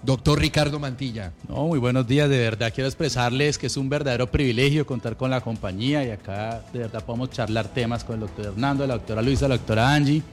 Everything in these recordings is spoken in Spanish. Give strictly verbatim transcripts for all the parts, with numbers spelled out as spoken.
Doctor Ricardo Mantilla. No, muy buenos días, de verdad quiero expresarles que es un verdadero privilegio contar con la compañía y acá de verdad podemos charlar temas con el doctor Hernando, la doctora Luisa, la doctora Angie.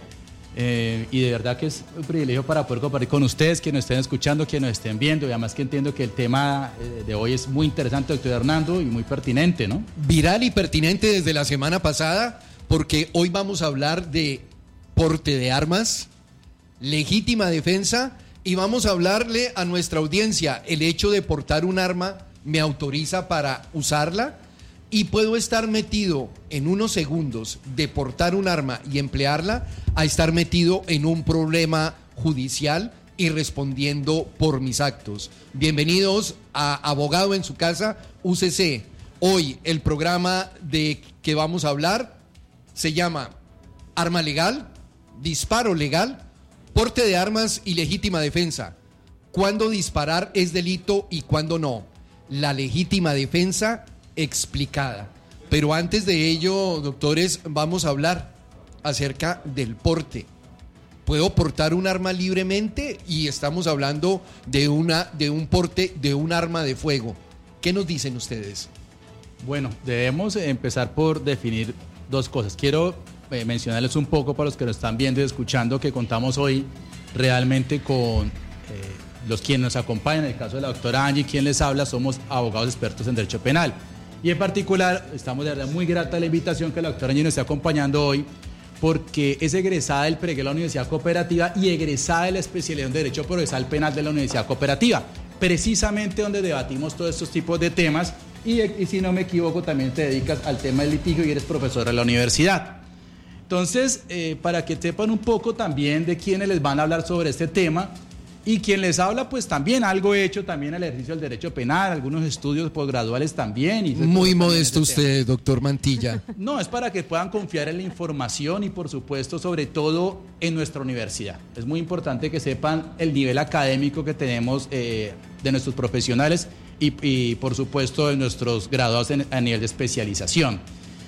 Eh, y de verdad que es un privilegio para poder compartir con ustedes, que nos estén escuchando, que nos estén viendo, y además que entiendo que el tema eh, de hoy es muy interesante, doctor Hernando, y muy pertinente, ¿no? Viral y pertinente desde la semana pasada, porque hoy vamos a hablar de porte de armas, legítima defensa, y vamos a hablarle a nuestra audiencia, el hecho de portar un arma me autoriza para usarla, y puedo estar metido en unos segundos de portar un arma y emplearla a estar metido en un problema judicial y respondiendo por mis actos. Bienvenidos a Abogado en su Casa, U C C. Hoy el programa de que vamos a hablar se llama Arma Legal, Disparo Legal, Porte de Armas y Legítima Defensa. ¿Cuándo disparar es delito y cuándo no? La legítima defensa explicada. Pero antes de ello, doctores, vamos a hablar acerca del porte. ¿Puedo portar un arma libremente? Y estamos hablando de una de un porte de un arma de fuego. ¿Qué nos dicen ustedes? Bueno, debemos empezar por definir dos cosas. Quiero eh, mencionarles un poco para los que nos están viendo y escuchando que contamos hoy realmente con eh, los quienes nos acompañan. En el caso de la doctora Angie, quien les habla, somos abogados expertos en derecho penal. Y en particular, estamos de verdad muy grata de la invitación que la doctora Angie nos esté acompañando hoy, porque es egresada del pregrado de la Universidad Cooperativa y egresada de la especialidad en Derecho Procesal Penal de la Universidad Cooperativa, precisamente donde debatimos todos estos tipos de temas, y, y si no me equivoco, también te dedicas al tema del litigio y eres profesora de la universidad. Entonces, eh, para que sepan un poco también de quiénes les van a hablar sobre este tema, y quien les habla, pues también algo hecho también el ejercicio del derecho penal, algunos estudios posgraduales también. Y muy modesto usted, doctor Mantilla. No, es para que puedan confiar en la información y por supuesto, sobre todo en nuestra universidad. Es muy importante que sepan el nivel académico que tenemos eh, de nuestros profesionales y, y por supuesto de nuestros graduados en, a nivel de especialización.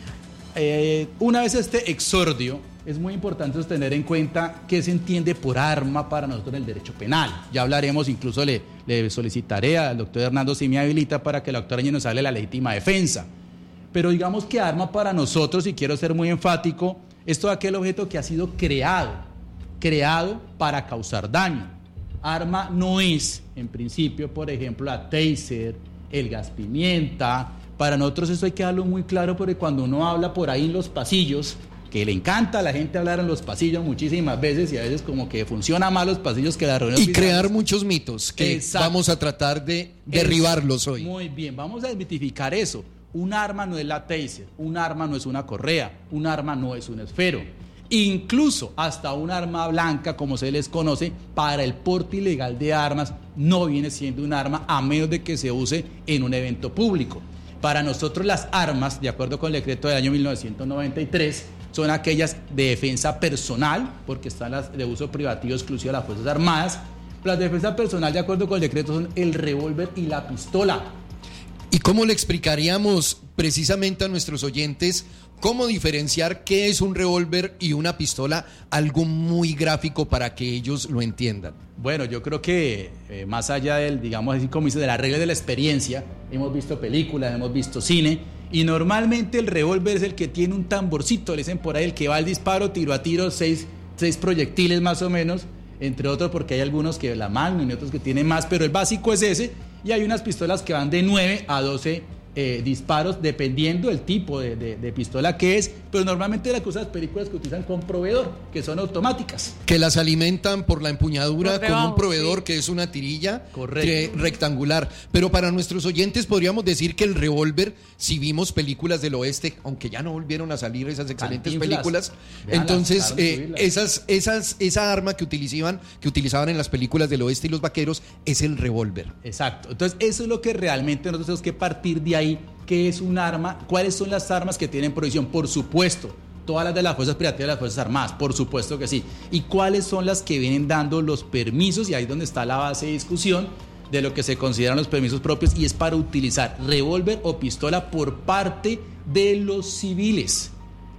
Eh, una vez este exordio, es muy importante tener en cuenta qué se entiende por arma para nosotros en el derecho penal. Ya hablaremos, incluso le, le solicitaré al doctor Hernando si me habilita para que la doctora Ñe nos hable de la legítima defensa. Pero digamos que arma para nosotros, y quiero ser muy enfático, es todo aquel objeto que ha sido creado, creado para causar daño. Arma no es, en principio, por ejemplo, la taser, el gas pimienta. Para nosotros eso hay que darlo muy claro, porque cuando uno habla por ahí en los pasillos, que le encanta a la gente hablar en los pasillos muchísimas veces, y a veces como que funciona más los pasillos que la reunión. Y finales. Crear muchos mitos que Exacto. vamos a tratar de derribarlos hoy. Muy bien, vamos a desmitificar eso. Un arma no es la taser, un arma no es una correa, un arma no es un esfero. Incluso hasta un arma blanca, como se les conoce, para el porte ilegal de armas, no viene siendo un arma a menos de que se use en un evento público. Para nosotros las armas, de acuerdo con el decreto del año mil novecientos noventa y tres, son aquellas de defensa personal, porque están las de uso privativo exclusivo de las Fuerzas Armadas. Las de defensa personal, de acuerdo con el decreto, son el revólver y la pistola. ¿Y cómo le explicaríamos precisamente a nuestros oyentes cómo diferenciar qué es un revólver y una pistola? Algo muy gráfico para que ellos lo entiendan. Bueno, yo creo que eh, más allá del, digamos así como dice, de la regla de la experiencia, hemos visto películas, hemos visto cine, y normalmente el revólver es el que tiene un tamborcito, le dicen por ahí, el que va al disparo, tiro a tiro, seis, seis proyectiles más o menos, entre otros, porque hay algunos que la Magnum y otros que tienen más, pero el básico es ese, y hay unas pistolas que van de nueve a doce eh, disparos, dependiendo del tipo de, de, de pistola que es, pero normalmente las cosas películas que utilizan con proveedor, que son automáticas. Que las alimentan por la empuñadura por con un proveedor, sí, que es una tirilla que, rectangular. Pero para nuestros oyentes podríamos decir que el revólver, si vimos películas del oeste, aunque ya no volvieron a salir esas excelentes Cantinflas, películas, vean, entonces eh, esas, esas, esa arma que utilizaban, que utilizaban en las películas del oeste y los vaqueros es el revólver. Exacto. Entonces eso es lo que realmente nosotros tenemos que partir de ahí. ¿Qué es un arma? ¿Cuáles son las armas que tienen prohibición? Por supuesto, todas las de las Fuerzas Privativas de las Fuerzas Armadas, por supuesto que sí. ¿Y cuáles son las que vienen dando los permisos? Y ahí es donde está la base de discusión de lo que se consideran los permisos propios, y es para utilizar revólver o pistola por parte de los civiles.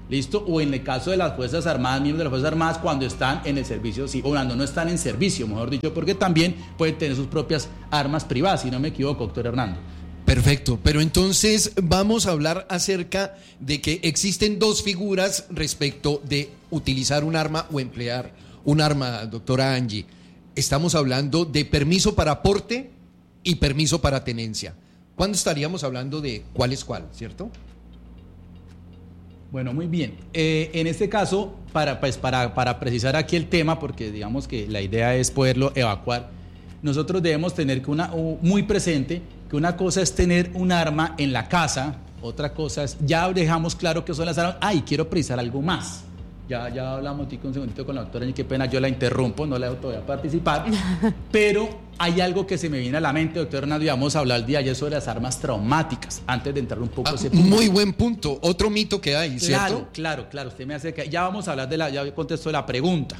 ¿Listo? O en el caso de las Fuerzas Armadas, miembros de las Fuerzas Armadas, cuando están en el servicio, sí, o cuando no están en servicio, mejor dicho, porque también pueden tener sus propias armas privadas, si no me equivoco, doctor Hernando. Perfecto, pero entonces vamos a hablar acerca de que existen dos figuras respecto de utilizar un arma o emplear un arma, doctora Angie. Estamos hablando de permiso para porte y permiso para tenencia. ¿Cuándo estaríamos hablando de cuál es cuál, cierto? Bueno, muy bien. Eh, en este caso, para, pues, para, para precisar aquí el tema, porque digamos que la idea es poderlo evacuar, nosotros debemos tener que una, muy presente que una cosa es tener un arma en la casa, otra cosa es, ya dejamos claro que son las armas, ay, quiero precisar algo más. Ya, ya hablamos tico, un segundito con la doctora, y qué pena, yo la interrumpo, no la dejo todavía participar, pero hay algo que se me viene a la mente, doctor Hernando, y vamos a hablar el día de ayer sobre las armas traumáticas, antes de entrar un poco ah, a ese punto. Muy buen punto, otro mito que hay, ¿cierto? Claro, claro, claro, usted me hace que, ya vamos a hablar de la, ya contesto la pregunta.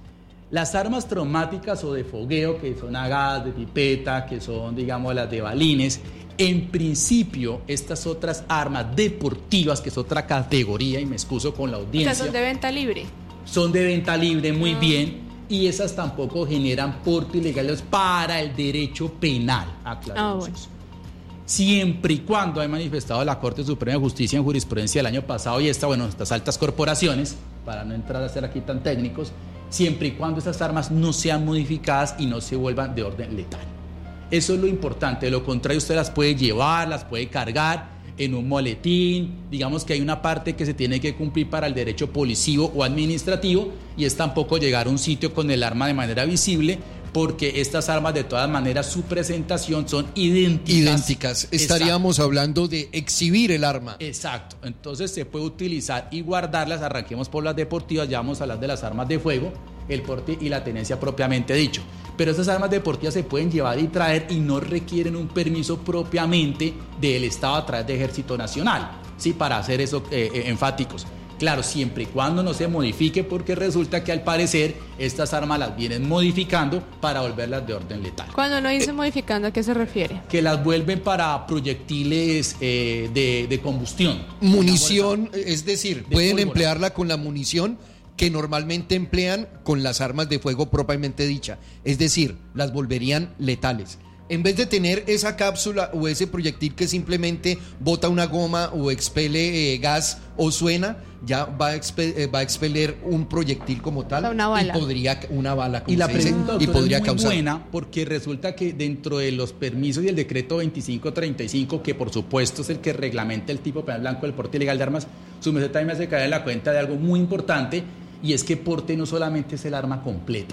Las armas traumáticas o de fogueo, que son a gas, de pipeta, que son, digamos, las de balines, en principio, estas otras armas deportivas, que es otra categoría, y me excuso con la audiencia. O sea, son de venta libre. Son de venta libre, muy ah. bien, y esas tampoco generan porte ilegales para el derecho penal. Aclaremos. Ah, bueno. Siempre y cuando hay manifestado la Corte Suprema de Justicia en jurisprudencia el año pasado y esta, bueno, estas altas corporaciones, para no entrar a ser aquí tan técnicos, siempre y cuando estas armas no sean modificadas y no se vuelvan de orden letal. Eso es lo importante, de lo contrario usted las puede llevar, las puede cargar en un maletín, digamos que hay una parte que se tiene que cumplir para el derecho policivo o administrativo y es tampoco llegar a un sitio con el arma de manera visible, porque estas armas de todas maneras su presentación son idénticas. Idénticas, estaríamos Exacto. hablando de exhibir el arma. Exacto, entonces se puede utilizar y guardarlas, arranquemos por las deportivas, ya vamos a hablar de las armas de fuego, el porte y la tenencia propiamente dicho. Pero esas armas deportivas se pueden llevar y traer y no requieren un permiso propiamente del Estado a través de Ejército Nacional, ¿sí? Para hacer eso eh, eh, enfáticos. Claro, siempre y cuando no se modifique, porque resulta que al parecer estas armas las vienen modificando para volverlas de orden letal. Cuando no dice eh, modificando, ¿a qué se refiere? Que las vuelven para proyectiles eh, de, de combustión. Munición, es decir, de pueden pólvora. Emplearla con la munición que normalmente emplean con las armas de fuego propiamente dicha. Es decir, las volverían letales. En vez de tener esa cápsula o ese proyectil que simplemente bota una goma o expele eh, gas o suena, ya va a, expe- eh, va a expeler un proyectil como tal. Una bala. Y podría, una bala, como y la se pregunta, dice, y podría es muy causar. buena, porque resulta que dentro de los permisos y el decreto veinticinco treinta y cinco, que por supuesto es el que reglamenta el tipo penal blanco del porte ilegal de armas, su merced también me hace caer en la cuenta de algo muy importante, y es que porte no solamente es el arma completa.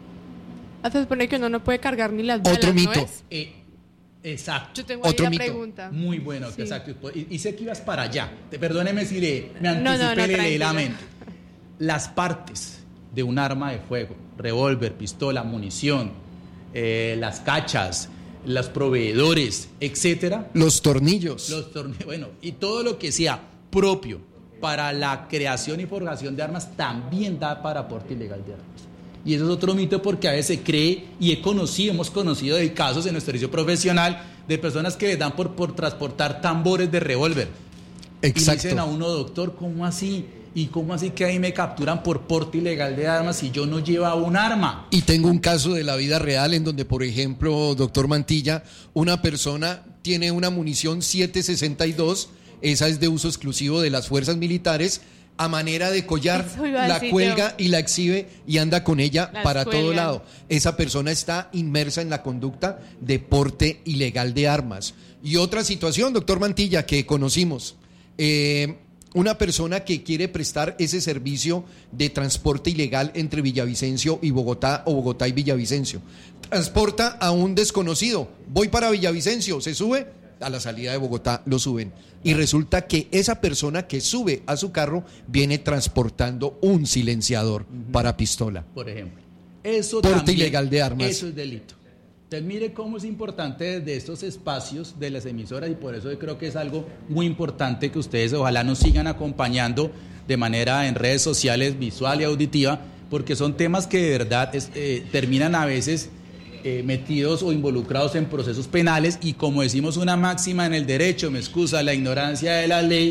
Se supone que uno no puede cargar ni las balas, Otro mito. ¿no es? Eh, exacto. Yo tengo ahí Otro la mito. pregunta. Muy bueno, sí. exacto. Y, y sé que ibas para allá. Te, perdóneme si le, me anticipé, no, no, no, le leí la tranquilo. mente. Las partes de un arma de fuego, revólver, pistola, munición, eh, las cachas, los proveedores, etcétera. Los tornillos. Los tornillos, bueno, y todo lo que sea propio para la creación y forjación de armas también da para porte ilegal de armas. Y eso es otro mito, porque a veces se cree, y he conocido, hemos conocido de casos en nuestro servicio profesional de personas que les dan por, por transportar tambores de revólver. Exacto. Y dicen a uno, doctor, ¿cómo así? ¿Y cómo así que ahí me capturan por porte ilegal de armas si yo no llevaba un arma? Y tengo un caso de la vida real en donde, por ejemplo, doctor Mantilla, una persona tiene una munición siete sesenta y dos, esa es de uso exclusivo de las fuerzas militares, a manera de collar, la cuelga y la exhibe y anda con ella Las para cuelgan. todo lado. Esa persona está inmersa en la conducta de porte ilegal de armas. Y otra situación, doctor Mantilla, que conocimos, eh, una persona que quiere prestar ese servicio de transporte ilegal entre Villavicencio y Bogotá, o Bogotá y Villavicencio. Transporta a un desconocido, voy para Villavicencio, se sube, a la salida de Bogotá lo suben. Y resulta que esa persona que sube a su carro viene transportando un silenciador uh-huh. para pistola. Por ejemplo. Eso Porte también, ilegal de armas. Eso es delito. Entonces mire cómo es importante desde estos espacios de las emisoras, y por eso yo creo que es algo muy importante que ustedes ojalá nos sigan acompañando de manera en redes sociales, visual y auditiva, porque son temas que de verdad es, eh, terminan a veces Eh, metidos o involucrados en procesos penales, y como decimos una máxima en el derecho, me excusa, la ignorancia de la ley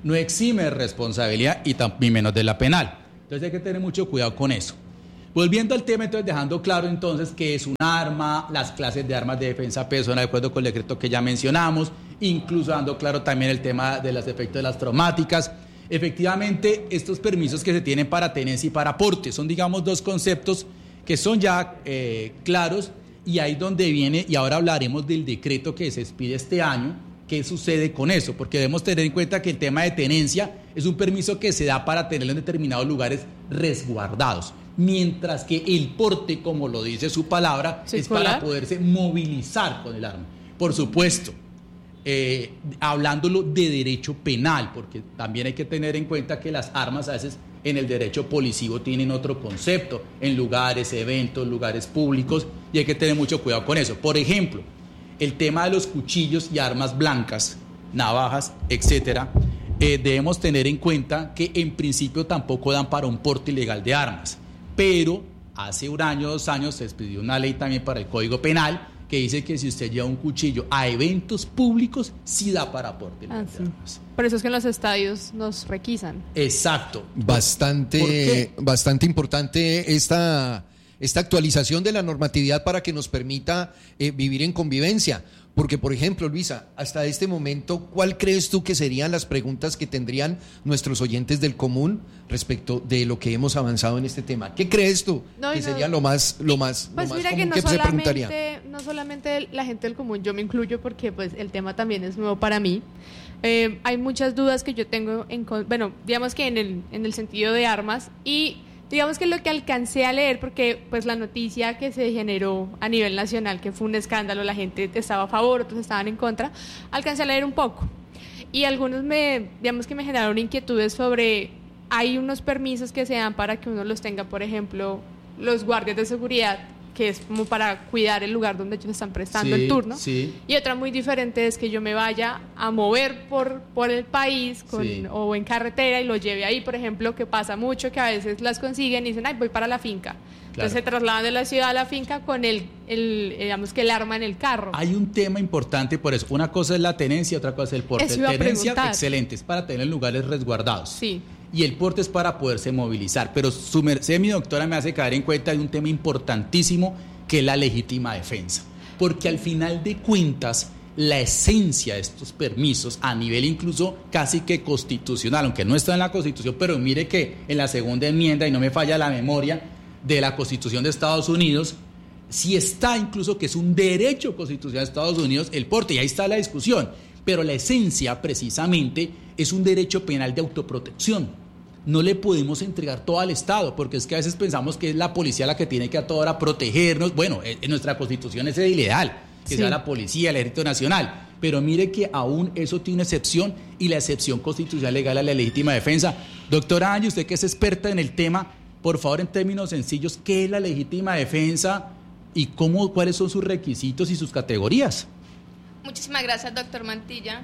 no exime de responsabilidad y también menos de la penal. Entonces hay que tener mucho cuidado con eso. Volviendo al tema, entonces dejando claro entonces qué es un arma, las clases de armas de defensa personal de acuerdo con el decreto que ya mencionamos, incluso dando claro también el tema de los efectos de las traumáticas. Efectivamente, estos permisos que se tienen para tenencia y para porte son, digamos, dos conceptos que son ya eh, claros, y ahí donde viene, y ahora hablaremos del decreto que se expide este año, qué sucede con eso, porque debemos tener en cuenta que el tema de tenencia es un permiso que se da para tenerlo en determinados lugares resguardados, mientras que el porte, como lo dice su palabra, ¿sí, es para poderse movilizar con el arma. Por supuesto, eh, hablándolo de derecho penal, porque también hay que tener en cuenta que las armas a veces en el derecho policivo tienen otro concepto, en lugares, eventos, lugares públicos, y hay que tener mucho cuidado con eso. Por ejemplo, el tema de los cuchillos y armas blancas, navajas, etcétera, eh, debemos tener en cuenta que en principio tampoco dan para un porte ilegal de armas, pero hace un año, dos años se expidió una ley también para el Código Penal que dice que si usted lleva un cuchillo a eventos públicos, sí da para porte ilegal ah, sí. de armas. Por eso es que en los estadios nos requisan. Exacto. Bastante, bastante importante esta... esta actualización de la normatividad para que nos permita eh, vivir en convivencia. Porque, por ejemplo, Luisa, hasta este momento, ¿cuál crees tú que serían las preguntas que tendrían nuestros oyentes del común respecto de lo que hemos avanzado en este tema? ¿Qué crees tú no, que no, sería lo más, lo más, pues lo más mira común que, no que se preguntaría? No solamente la gente del común, yo me incluyo porque pues el tema también es nuevo para mí. Eh, hay muchas dudas que yo tengo, en, bueno, digamos que en el, en el sentido de armas, y digamos que lo que alcancé a leer, porque pues la noticia que se generó a nivel nacional, que fue un escándalo, la gente estaba a favor, otros estaban en contra, alcancé a leer un poco. Y algunos me, digamos que me generaron inquietudes sobre, hay unos permisos que se dan para que uno los tenga, por ejemplo, los guardias de seguridad, que es como para cuidar el lugar donde ellos están prestando sí, el turno. Sí. Y otra muy diferente es que yo me vaya a mover por, por el país con, sí. o en carretera y lo lleve ahí, por ejemplo, que pasa mucho que a veces las consiguen y dicen, ay, voy para la finca. Claro. Entonces se trasladan de la ciudad a la finca con el, el, digamos que el arma en el carro. Hay un tema importante por eso. Una cosa es la tenencia, otra cosa es el porte. Tenencia, excelente, es para tener en lugares resguardados. Sí. Y el porte es para poderse movilizar. Pero su merced, mi doctora, me hace caer en cuenta de un tema importantísimo, que es la legítima defensa. Porque al final de cuentas, la esencia de estos permisos, a nivel incluso casi que constitucional, aunque no está en la Constitución, pero mire que en la segunda enmienda, y no me falla la memoria, de la Constitución de Estados Unidos, sí está incluso que es un derecho constitucional de Estados Unidos el porte, y ahí está la discusión. Pero la esencia, precisamente, es un derecho penal de autoprotección. No le podemos entregar todo al Estado, porque es que a veces pensamos que es la policía la que tiene que a toda hora protegernos. Bueno, en nuestra Constitución es el ideal, que sí. sea la policía, el Ejército Nacional. Pero mire que aún eso tiene una excepción, y la excepción constitucional legal a la legítima defensa. Doctora Angie, usted que es experta en el tema, por favor, en términos sencillos, ¿qué es la legítima defensa y cómo, cuáles son sus requisitos y sus categorías? Muchísimas gracias, doctor Mantilla.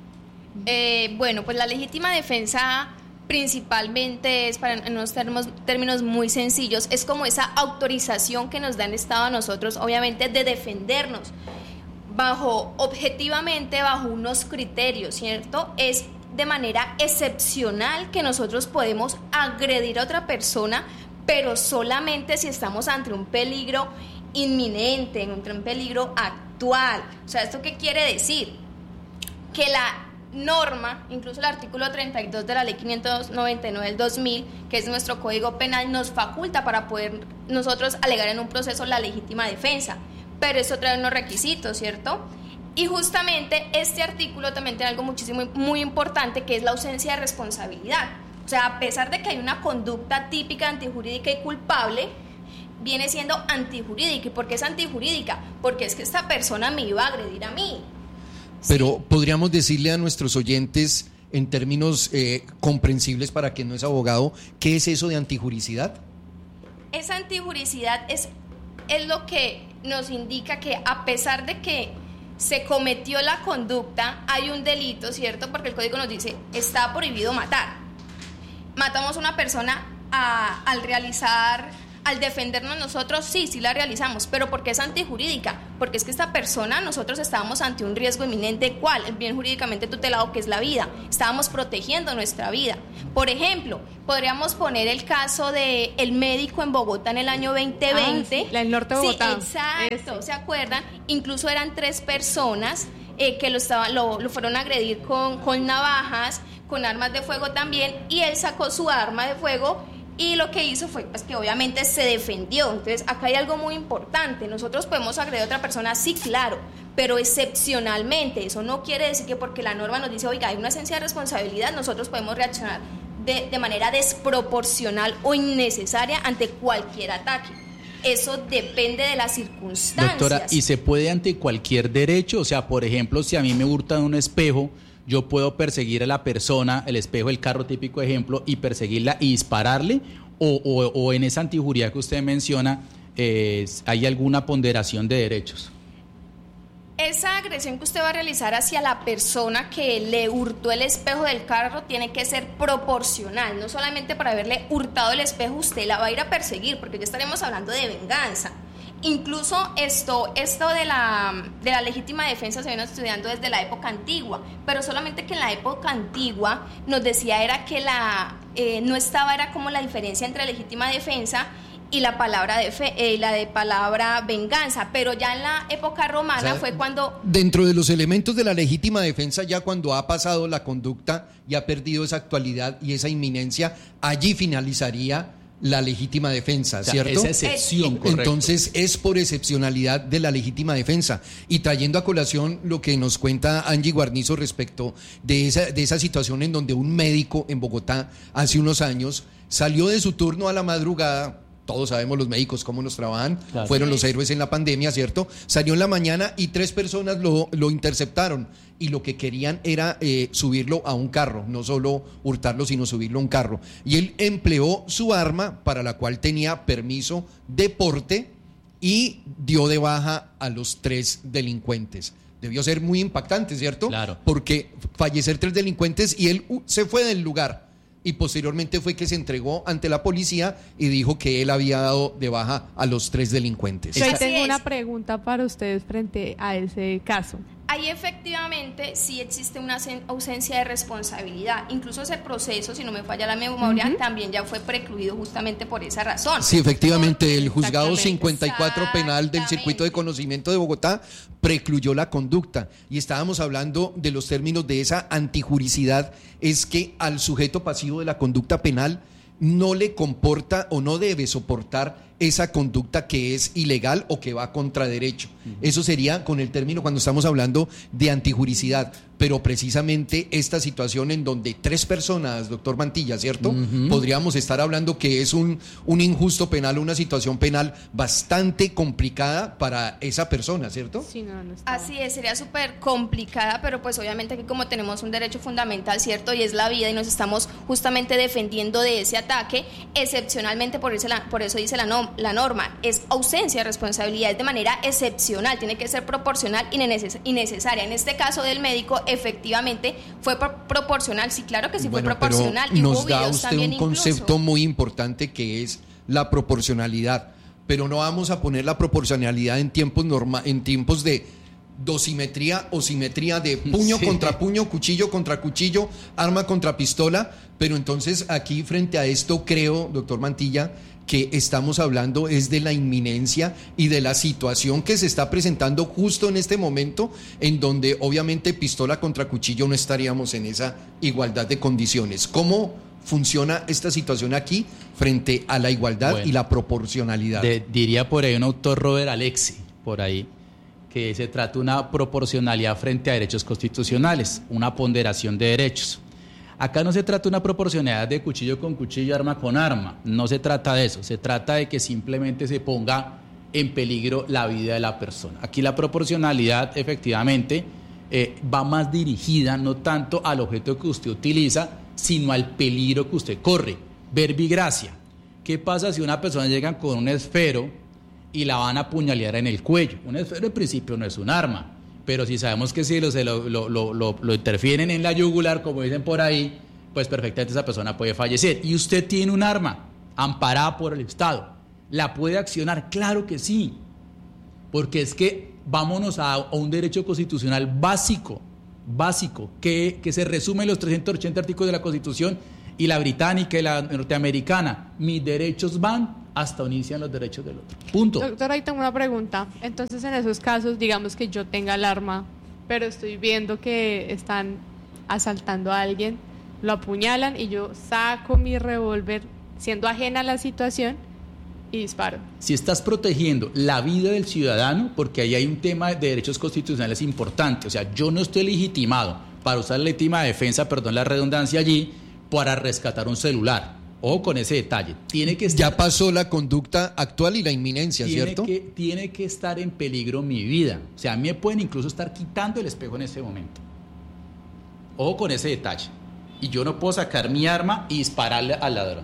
Eh, bueno, pues la legítima defensa principalmente es, para en unos términos, términos muy sencillos, es como esa autorización que nos da el Estado a nosotros, obviamente, de defendernos bajo, objetivamente, bajo unos criterios, ¿cierto? Es de manera excepcional que nosotros podemos agredir a otra persona, pero solamente si estamos ante un peligro inminente, ante un peligro actual. O sea, ¿esto qué quiere decir? Que la norma, incluso el artículo treinta y dos de la ley quinientos noventa y nueve del dos mil, que es nuestro Código Penal, nos faculta para poder nosotros alegar en un proceso la legítima defensa, pero eso trae unos requisitos, ¿cierto? Y justamente este artículo también tiene algo muchísimo muy importante, que es la ausencia de responsabilidad. O sea, a pesar de que hay una conducta típica, antijurídica y culpable, viene siendo antijurídica. ¿Y por qué es antijurídica? Porque es que esta persona me iba a agredir a mí. Pero sí. podríamos decirle a nuestros oyentes, en términos eh, comprensibles para quien no es abogado, ¿qué es eso de antijuricidad? Esa antijuricidad es, es lo que nos indica que a pesar de que se cometió la conducta, hay un delito, ¿cierto? Porque el código nos dice, está prohibido matar. Matamos a una persona a, al realizar Al defendernos nosotros, sí, sí la realizamos, pero ¿por qué es antijurídica? Porque es que esta persona, nosotros estábamos ante un riesgo inminente, ¿cuál? El bien jurídicamente tutelado, que es la vida. Estábamos protegiendo nuestra vida. Por ejemplo, podríamos poner el caso de el médico en Bogotá en el año veinte veinte. Ah, sí, el norte de Bogotá. Sí, exacto, Ese. ¿se acuerdan? Incluso eran tres personas eh, que lo, estaba, lo, lo fueron a agredir con, con navajas, con armas de fuego también, y él sacó su arma de fuego y lo que hizo fue pues, que obviamente se defendió. Entonces acá hay algo muy importante, nosotros podemos agredir a otra persona, sí, claro, pero excepcionalmente. Eso no quiere decir que porque la norma nos dice, oiga, hay una esencia de responsabilidad, nosotros podemos reaccionar de, de manera desproporcional o innecesaria ante cualquier ataque. Eso depende de las circunstancias. Doctora, ¿y se puede ante cualquier derecho? O sea, por ejemplo, si a mí me hurtan un espejo, yo puedo perseguir a la persona, el espejo, el carro, típico ejemplo, y perseguirla y dispararle, o, o, o en esa antijuría que usted menciona, eh, ¿hay alguna ponderación de derechos? Esa agresión que usted va a realizar hacia la persona que le hurtó el espejo del carro tiene que ser proporcional. No solamente por haberle hurtado el espejo usted la va a ir a perseguir, porque ya estaremos hablando de venganza. Incluso esto, esto de la, de la legítima defensa se viene estudiando desde la época antigua, pero solamente que en la época antigua nos decía era que la eh, no estaba, era como la diferencia entre legítima defensa y la palabra de fe, eh, la de palabra venganza, pero ya en la época romana, o sea, fue cuando... Dentro de los elementos de la legítima defensa, ya cuando ha pasado la conducta y ha perdido esa actualidad y esa inminencia, allí finalizaría la legítima defensa, o sea, ¿cierto? Esa excepción, correcto. Entonces es por excepcionalidad de la legítima defensa. Y trayendo a colación lo que nos cuenta Angie Guarnizo respecto de esa, de esa situación en donde un médico en Bogotá hace unos años salió de su turno a la madrugada. Todos sabemos los médicos cómo nos trabajan, claro. Fueron los héroes en la pandemia, ¿cierto? Salió en la mañana y tres personas lo, lo interceptaron y lo que querían era eh, subirlo a un carro, no solo hurtarlo, sino subirlo a un carro. Y él empleó su arma para la cual tenía permiso de porte y dio de baja a los tres delincuentes. Debió ser muy impactante, ¿cierto? Claro. Porque fallecer tres delincuentes y él uh, se fue del lugar. Y posteriormente fue que se entregó ante la policía y dijo que él había dado de baja a los tres delincuentes. Yo tengo una pregunta para ustedes frente a ese caso. Ahí efectivamente sí existe una ausencia de responsabilidad. Incluso ese proceso, si no me falla la memoria, uh-huh. también ya fue precluido justamente por esa razón. Sí, efectivamente, porque el juzgado cincuenta y cuatro penal del Circuito de Conocimiento de Bogotá precluyó la conducta. Y estábamos hablando de los términos de esa antijuricidad, es que al sujeto pasivo de la conducta penal no le comporta o no debe soportar esa conducta que es ilegal o que va contra derecho. Uh-huh. Eso sería con el término cuando estamos hablando de antijuricidad, pero precisamente esta situación en donde tres personas, doctor Mantilla, ¿cierto? Uh-huh. Podríamos estar hablando que es un, un injusto penal, una situación penal bastante complicada para esa persona, ¿cierto? Sí, no, no Así es, sería súper complicada, pero pues obviamente aquí como tenemos un derecho fundamental, ¿cierto? Y es la vida y nos estamos justamente defendiendo de ese ataque, excepcionalmente por eso, la, por eso dice la norma. La norma es ausencia de responsabilidad, es de manera excepcional, tiene que ser proporcional y innecesaria. En este caso del médico, efectivamente fue pro- proporcional, sí, claro que sí bueno, fue proporcional. Pero y nos hubo da videos usted también un concepto incluso. muy importante que es la proporcionalidad, pero no vamos a poner la proporcionalidad en tiempos norma- en tiempos de dosimetría o simetría de puño sí. contra puño, cuchillo contra cuchillo, arma contra pistola, pero entonces aquí frente a esto creo, doctor Mantilla, que estamos hablando es de la inminencia y de la situación que se está presentando justo en este momento, en donde obviamente pistola contra cuchillo no estaríamos en esa igualdad de condiciones. ¿Cómo funciona esta situación aquí frente a la igualdad bueno, y la proporcionalidad? De, diría por ahí un autor, Robert Alexi, por ahí, que se trata de una proporcionalidad frente a derechos constitucionales, una ponderación de derechos. Acá no se trata de una proporcionalidad de cuchillo con cuchillo, arma con arma, no se trata de eso, se trata de que simplemente se ponga en peligro la vida de la persona. Aquí la proporcionalidad efectivamente eh, va más dirigida no tanto al objeto que usted utiliza, sino al peligro que usted corre. Verbigracia, ¿qué pasa si una persona llega con un esfero y la van a apuñalear en el cuello? Un esfero en principio no es un arma, pero si sabemos que si lo, lo, lo, lo, lo, lo interfieren en la yugular, como dicen por ahí, pues perfectamente esa persona puede fallecer. Y usted tiene un arma amparada por el Estado. ¿La puede accionar? Claro que sí, porque es que vámonos a, a un derecho constitucional básico, básico, que, que se resume en los trescientos ochenta artículos de la Constitución y la británica y la norteamericana. Mis derechos van hasta donde inician los derechos del otro. Punto. Doctor, ahí tengo una pregunta. Entonces, en esos casos, digamos que yo tenga alarma, pero estoy viendo que están asaltando a alguien, lo apuñalan y yo saco mi revólver siendo ajena a la situación y disparo. Si estás protegiendo la vida del ciudadano, porque ahí hay un tema de derechos constitucionales importante, o sea, yo no estoy legitimado para usar la legítima defensa, perdón la redundancia allí, para rescatar un celular. Ojo con ese detalle. Tiene que estar, ya pasó la conducta actual y la inminencia, tiene ¿cierto? Que, tiene que estar en peligro mi vida. O sea, a mí me pueden incluso estar quitando el espejo en ese momento. Ojo con ese detalle. Y yo no puedo sacar mi arma y dispararle al ladrón.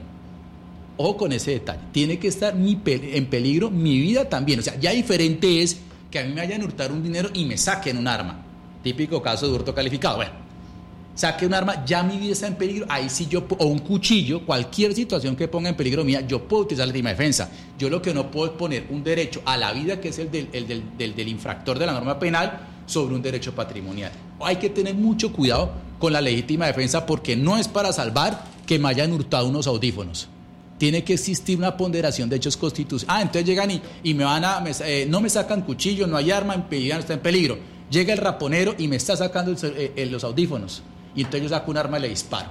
Ojo con ese detalle. Tiene que estar mi pe- en peligro mi vida también. O sea, ya diferente es que a mí me vayan a hurtar un dinero y me saquen un arma. Típico caso de hurto calificado. Bueno, saque un arma, ya mi vida está en peligro, ahí sí yo, o un cuchillo, cualquier situación que ponga en peligro mía, yo puedo utilizar la legítima defensa. Yo lo que no puedo es poner un derecho a la vida, que es el del, el del, del, del infractor de la norma penal, sobre un derecho patrimonial. Hay que tener mucho cuidado con la legítima defensa, porque no es para salvar que me hayan hurtado unos audífonos. Tiene que existir una ponderación de hechos constitucionales. Ah, entonces llegan y, y me van a, me, eh, no me sacan cuchillo, no hay arma, en peligro, no está en peligro. Llega el raponero y me está sacando el, eh, eh, los audífonos. Y entonces yo saco un arma y le disparo.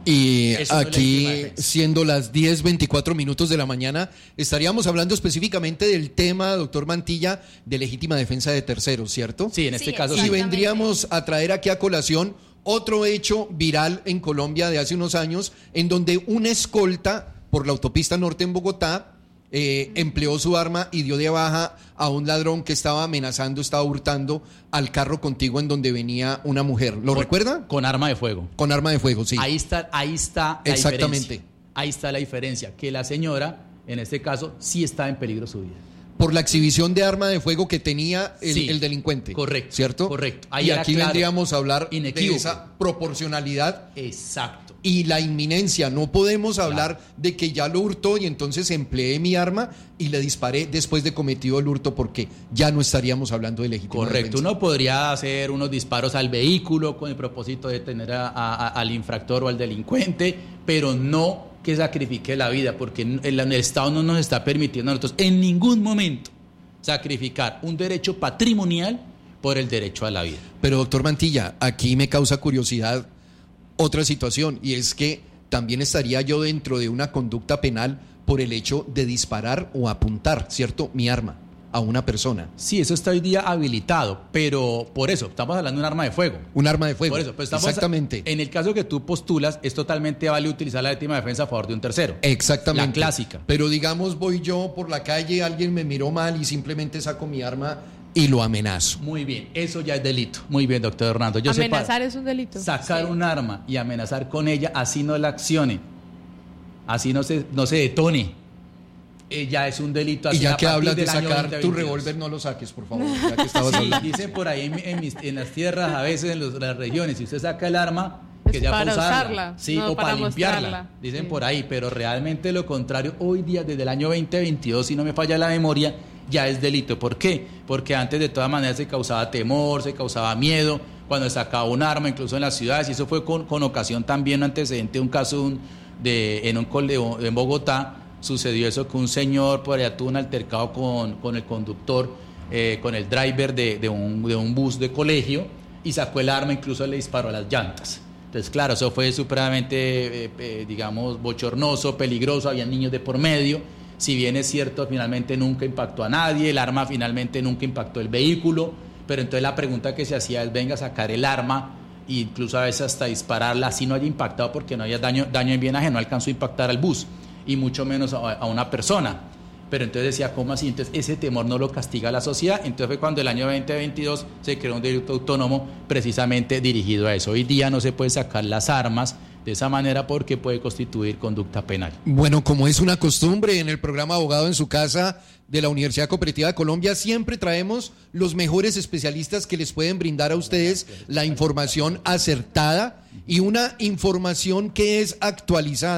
Y Eso no es aquí, legítima defensa. siendo las diez veinticuatro minutos de la mañana, estaríamos hablando específicamente del tema, doctor Mantilla, de legítima defensa de terceros, ¿cierto? Sí, en este Sí, caso Y sí. vendríamos a traer aquí a colación otro hecho viral en Colombia de hace unos años, en donde una escolta por la autopista norte en Bogotá eh, empleó su arma y dio de baja a un ladrón que estaba amenazando, estaba hurtando al carro contiguo en donde venía una mujer. ¿Lo Con- recuerda? Con arma de fuego. Con arma de fuego, sí. Ahí está, ahí está la Exactamente. diferencia. Ahí está la diferencia, que la señora, en este caso, sí está en peligro su vida. Por la exhibición de arma de fuego que tenía el, Sí, el delincuente. correcto, ¿Cierto? correcto. Ahí Y era aquí claro, vendríamos a hablar de inequívoco. esa proporcionalidad Exacto. y la inminencia. No podemos hablar de que ya lo hurtó y entonces empleé mi arma y le disparé después de cometido el hurto, porque ya no estaríamos hablando de legítima Correcto. defensa. Uno podría hacer unos disparos al vehículo con el propósito de tener a- a- al infractor o al delincuente, pero no que sacrifique la vida, porque el, el Estado no nos está permitiendo a nosotros en ningún momento sacrificar un derecho patrimonial por el derecho a la vida. Pero doctor Mantilla, aquí me causa curiosidad otra situación, y es que también estaría yo dentro de una conducta penal por el hecho de disparar o apuntar, ¿cierto?, mi arma a una persona. Sí, eso está hoy día habilitado, pero por eso, estamos hablando de un arma de fuego. Un arma de fuego. Por eso, pues estamos, Exactamente. En el caso que tú postulas, es totalmente válido utilizar la legítima defensa a favor de un tercero. Exactamente. La clásica. Pero digamos, voy yo por la calle, alguien me miró mal y simplemente saco mi arma y lo amenazo. Muy bien, eso ya es delito. Muy bien, doctor Hernando. Yo Amenazar separo. es un delito. Sacar Sí. un arma y amenazar con ella, así no la accione, así no se, no se detone. Eh, ya es un delito. Y así ya a que partir hablas de del año sacar veinte tu veintidós. revólver, no lo saques, por favor, ya que estabas Sí, hablando. dicen por ahí en, en mis- en las tierras, a veces en, los- las regiones, si usted saca el arma, Es que ya para usarla, usarla, sí, no o para, para limpiarla, mostrarla. dicen Sí. por ahí, pero realmente lo contrario, hoy día, desde el año veinte veintidós, si no me falla la memoria, ya es delito. ¿Por qué? Porque antes de todas maneras se causaba temor, se causaba miedo, cuando se sacaba un arma, incluso en las ciudades, y eso fue con, con ocasión también un antecedente de un caso de un- de, en un coleo en Bogotá. Sucedió eso que un señor por allá tuvo un altercado con, con el conductor, eh, con el driver de, de, un, de un bus de colegio, y sacó el arma, incluso le disparó a las llantas. Entonces, claro, eso fue supremamente, eh, eh, digamos, bochornoso, peligroso, había niños de por medio. Si bien es cierto, finalmente nunca impactó a nadie, el arma finalmente nunca impactó el vehículo, pero entonces la pregunta que se hacía es, venga a sacar el arma, e incluso a veces hasta dispararla, así no haya impactado, porque no haya daño, daño en bien ajeno, no alcanzó a impactar al bus, y mucho menos a, a una persona. Pero entonces decía, ¿cómo así? Entonces ese temor no lo castiga la sociedad. Entonces fue cuando el año veinte veintidós se creó un delito autónomo precisamente dirigido a eso. Hoy día no se puede sacar las armas de esa manera porque puede constituir conducta penal. Bueno, como es una costumbre en el programa Abogado en su Casa de la Universidad Cooperativa de Colombia, siempre traemos los mejores especialistas que les pueden brindar a ustedes la información acertada y una información que es actualizada.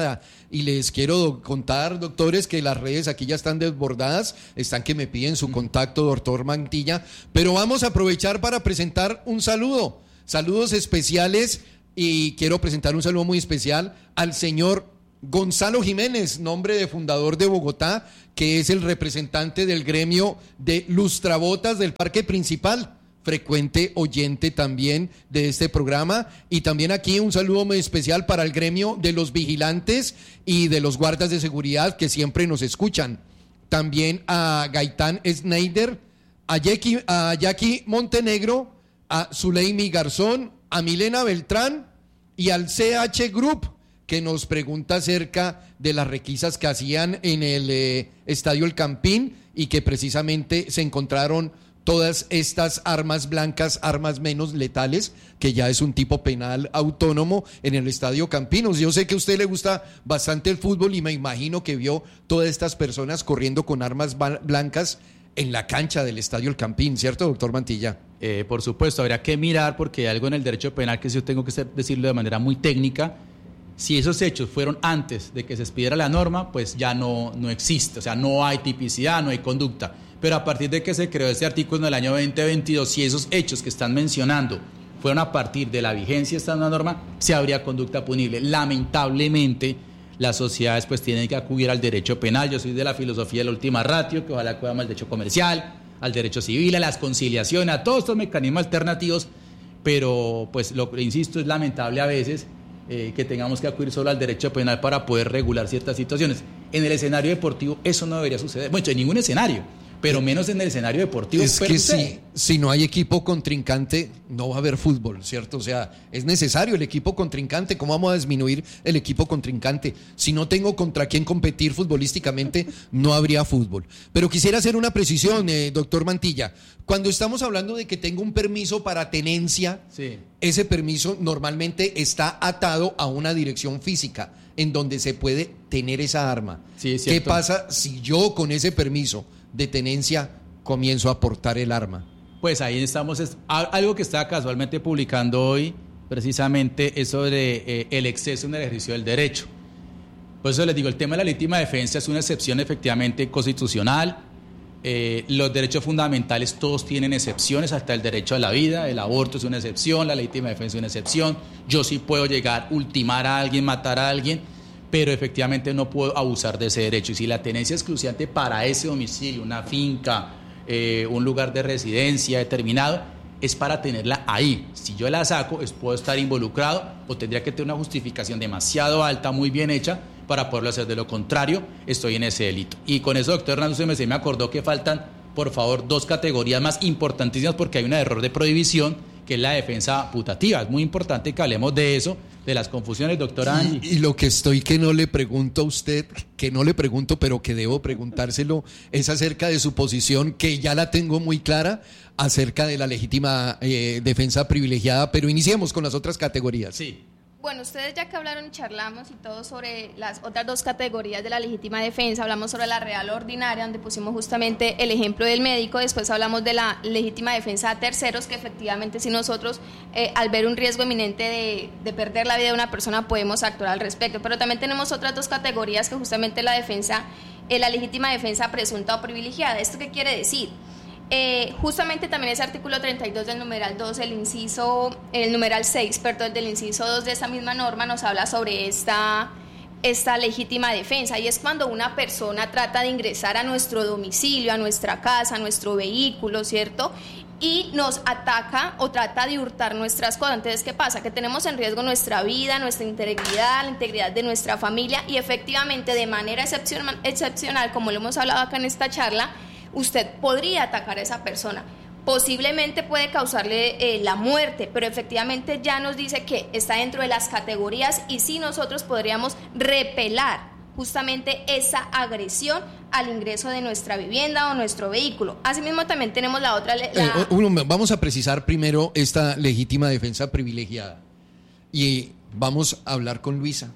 y les quiero contar, doctores, que las redes aquí ya están desbordadas, están que me piden su contacto, doctor Mantilla, pero vamos a aprovechar para presentar un saludo, saludos especiales, y quiero presentar un saludo muy especial al señor Gonzalo Jiménez, nombre de fundador de Bogotá, que es el representante del gremio de lustrabotas del Parque Principal, frecuente oyente también de este programa, y también aquí un saludo muy especial para el gremio de los vigilantes y de los guardas de seguridad que siempre nos escuchan. También a Gaitán Schneider, a Jackie, a Jackie Montenegro, a Zuleimi Garzón, a Milena Beltrán y al C H Group, que nos pregunta acerca de las requisas que hacían en el eh, Estadio El Campín y que precisamente se encontraron todas estas armas blancas, armas menos letales, que ya es un tipo penal autónomo en el Estadio Campinos. Yo sé que a usted le gusta bastante el fútbol y me imagino que vio todas estas personas corriendo con armas blancas en la cancha del Estadio El Campín, ¿cierto, doctor Mantilla? Eh, por supuesto, habría que mirar porque hay algo en el derecho penal que yo tengo que decirlo de manera muy técnica. Si esos hechos fueron antes de que se expidiera la norma, pues ya no, no existe, o sea, no hay tipicidad, no hay conducta. Pero a partir de que se creó este artículo en el año veinte veintidós, si esos hechos que están mencionando fueron a partir de la vigencia de esta norma, se habría conducta punible. Lamentablemente, las sociedades pues tienen que acudir al derecho penal. Yo soy de la filosofía de la última ratio, que ojalá acudamos al derecho comercial, al derecho civil, a las conciliaciones, a todos estos mecanismos alternativos, pero pues lo que insisto es lamentable a veces eh, que tengamos que acudir solo al derecho penal para poder regular ciertas situaciones. En el escenario deportivo eso no debería suceder, bueno, en ningún escenario, pero menos en el escenario deportivo. Es que si, si no hay equipo contrincante, no va a haber fútbol, ¿cierto? O sea, es necesario el equipo contrincante. ¿Cómo vamos a disminuir el equipo contrincante? Si no tengo contra quién competir futbolísticamente, no habría fútbol. Pero quisiera hacer una precisión, eh, doctor Mantilla. Cuando estamos hablando de que tengo un permiso para tenencia, sí, ese permiso normalmente está atado a una dirección física en donde se puede tener esa arma. Sí, es ¿Qué pasa si yo con ese permiso de tenencia comienzo a portar el arma? Pues ahí estamos, es, algo que estaba casualmente publicando hoy precisamente es sobre eh, el exceso en el ejercicio del derecho. Por eso les digo, el tema de la legítima defensa es una excepción efectivamente constitucional. Eh, los derechos fundamentales todos tienen excepciones, hasta el derecho a la vida, el aborto es una excepción, la legítima defensa es una excepción. Yo sí puedo llegar, ultimar a alguien, matar a alguien, pero efectivamente no puedo abusar de ese derecho. Y si la tenencia es exclusivamente para ese domicilio, una finca, eh, un lugar de residencia determinado, es para tenerla ahí. Si yo la saco, es, puedo estar involucrado o tendría que tener una justificación demasiado alta, muy bien hecha, para poderlo hacer. De lo contrario, estoy en ese delito. Y con eso, doctor Hernando, usted me, me acordó que faltan, por favor, dos categorías más importantísimas porque hay un error de prohibición, que es la defensa putativa. Es muy importante que hablemos de eso, de las confusiones, doctora Angie. Y, y lo que estoy que no le pregunto a usted, que no le pregunto, pero que debo preguntárselo, es acerca de su posición, que ya la tengo muy clara, acerca de la legítima eh, defensa privilegiada, pero iniciemos con las otras categorías. Sí. Bueno, ustedes ya que hablaron y charlamos y todo sobre las otras dos categorías de la legítima defensa, hablamos sobre la real ordinaria, donde pusimos justamente el ejemplo del médico, después hablamos de la legítima defensa a terceros, que efectivamente si nosotros eh, al ver un riesgo eminente de, de perder la vida de una persona podemos actuar al respecto, pero también tenemos otras dos categorías que justamente la defensa, eh, la legítima defensa presunta o privilegiada. ¿Esto qué quiere decir? Eh, justamente también ese artículo treinta y dos del numeral dos, el inciso, el numeral seis, perdón, del inciso dos de esta misma norma nos habla sobre esta, esta legítima defensa, y es cuando una persona trata de ingresar a nuestro domicilio, a nuestra casa, a nuestro vehículo, ¿cierto? Y nos ataca o trata de hurtar nuestras cosas. Entonces, ¿qué pasa? Que tenemos en riesgo nuestra vida, nuestra integridad, la integridad de nuestra familia, y efectivamente de manera excepcional, excepcional, como lo hemos hablado acá en esta charla, usted podría atacar a esa persona. Posiblemente puede causarle eh, la muerte, pero efectivamente ya nos dice que está dentro de las categorías y sí nosotros podríamos repelar justamente esa agresión al ingreso de nuestra vivienda o nuestro vehículo. Asimismo también tenemos la otra... La... Eh, uno, vamos a precisar primero esta legítima defensa privilegiada y vamos a hablar con Luisa.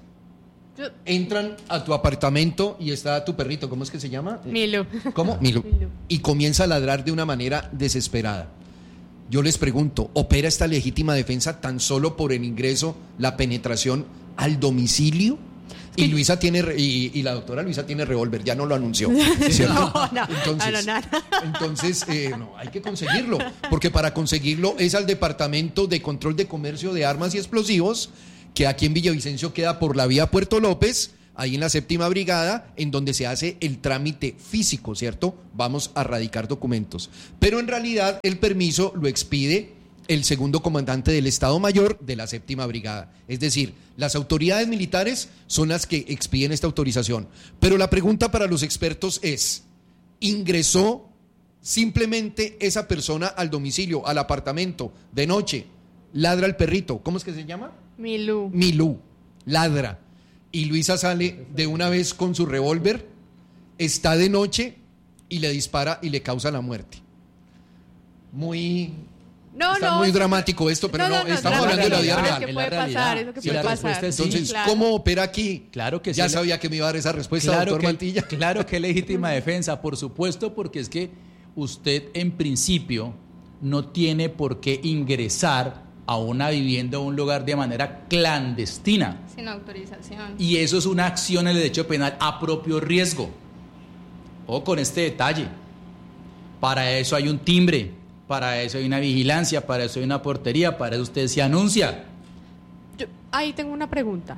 Entran a tu apartamento y está tu perrito, ¿cómo es que se llama? Milo. ¿Cómo? Milo. Milo. Y comienza a ladrar de una manera desesperada. Yo les pregunto, ¿opera esta legítima defensa tan solo por el ingreso, la penetración al domicilio? Y Luisa tiene, y, y la doctora Luisa tiene revólver, ya no lo anunció, ¿cierto? No, no, entonces, no, no, no. entonces eh, no, hay que conseguirlo, porque para conseguirlo es al Departamento de Control de Comercio de Armas y Explosivos, que aquí en Villavicencio queda por la vía Puerto López, ahí en la séptima brigada, en donde se hace el trámite físico, ¿cierto? Vamos a radicar documentos. Pero en realidad el permiso lo expide el segundo comandante del Estado Mayor de la séptima brigada. Es decir, las autoridades militares son las que expiden esta autorización. Pero la pregunta para los expertos es, ¿ingresó simplemente esa persona al domicilio, al apartamento, de noche? Ladra el perrito, ¿cómo es que se llama? Milú. Milú, ladra. Y Luisa sale de una vez con su revólver, está de noche y le dispara y le causa la muerte. Muy... No, Está no, muy eso- dramático esto, pero no, estamos drama- hablando de la vida realidad, real. Es que en puede la pasar, realidad. es lo que Sí, puede la pasar. respuesta es sí. Entonces, claro. ¿cómo opera aquí? Claro que Ya sí. sabía que me iba a dar esa respuesta, Claro doctor que, Mantilla. claro que es legítima defensa, por supuesto, porque es que usted en principio no tiene por qué ingresar a una vivienda o un lugar de manera clandestina. Sin autorización. Y eso es una acción en el derecho penal a propio riesgo. O con este detalle. Para eso hay un timbre, para eso hay una vigilancia, para eso hay una portería, para eso usted se anuncia. Yo- ahí tengo una pregunta.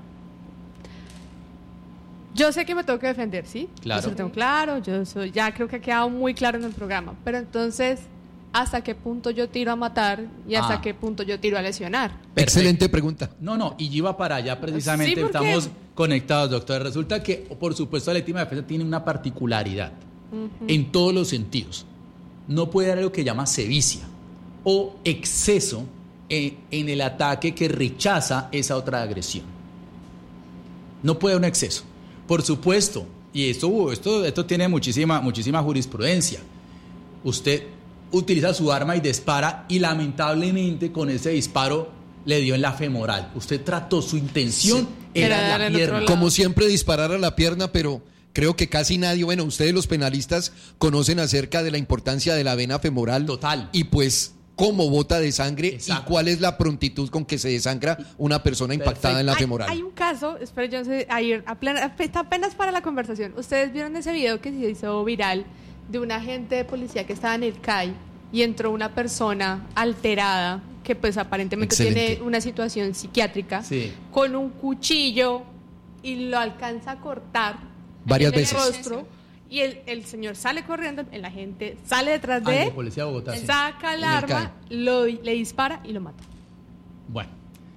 Yo sé que me tengo que defender, ¿sí? Claro. Yo lo tengo claro, yo soy, ya creo que ha quedado muy claro en el programa. Pero entonces, ¿hasta qué punto yo tiro a matar y hasta Ah. qué punto yo tiro a lesionar? Perfecto. Excelente pregunta. No, no, y yo iba para allá precisamente, Sí, ¿por qué? estamos conectados, doctor. Resulta que, por supuesto, la legítima defensa tiene una particularidad en todos los sentidos. No puede haber algo que llama sevicia o exceso en, en el ataque que rechaza esa otra agresión. No puede haber un exceso. Por supuesto, y esto, esto, esto tiene muchísima, muchísima jurisprudencia. Usted utiliza su arma y dispara y lamentablemente con ese disparo le dio en la femoral. Usted trató, su intención Era era dar la al otro pierna. lado. Como siempre, disparar a la pierna, pero creo que casi nadie, bueno, ustedes los penalistas conocen acerca de la importancia de la vena femoral. Total. Y pues cómo bota de sangre Exacto. y cuál es la prontitud con que se desangra una persona impactada en la Hay, femoral. hay un caso, espero yo no sé, ayer, apenas, apenas para la conversación. Ustedes vieron ese video que se hizo viral de un agente de policía que estaba en el C A I y entró una persona alterada que pues aparentemente Excelente. tiene una situación psiquiátrica Sí. con un cuchillo y lo alcanza a cortar Varias en el veces. rostro y el, el señor sale corriendo, el agente sale detrás Ah, de de él, Policía de Bogotá, sí. saca el En el arma, lo, le dispara y lo mata. Bueno,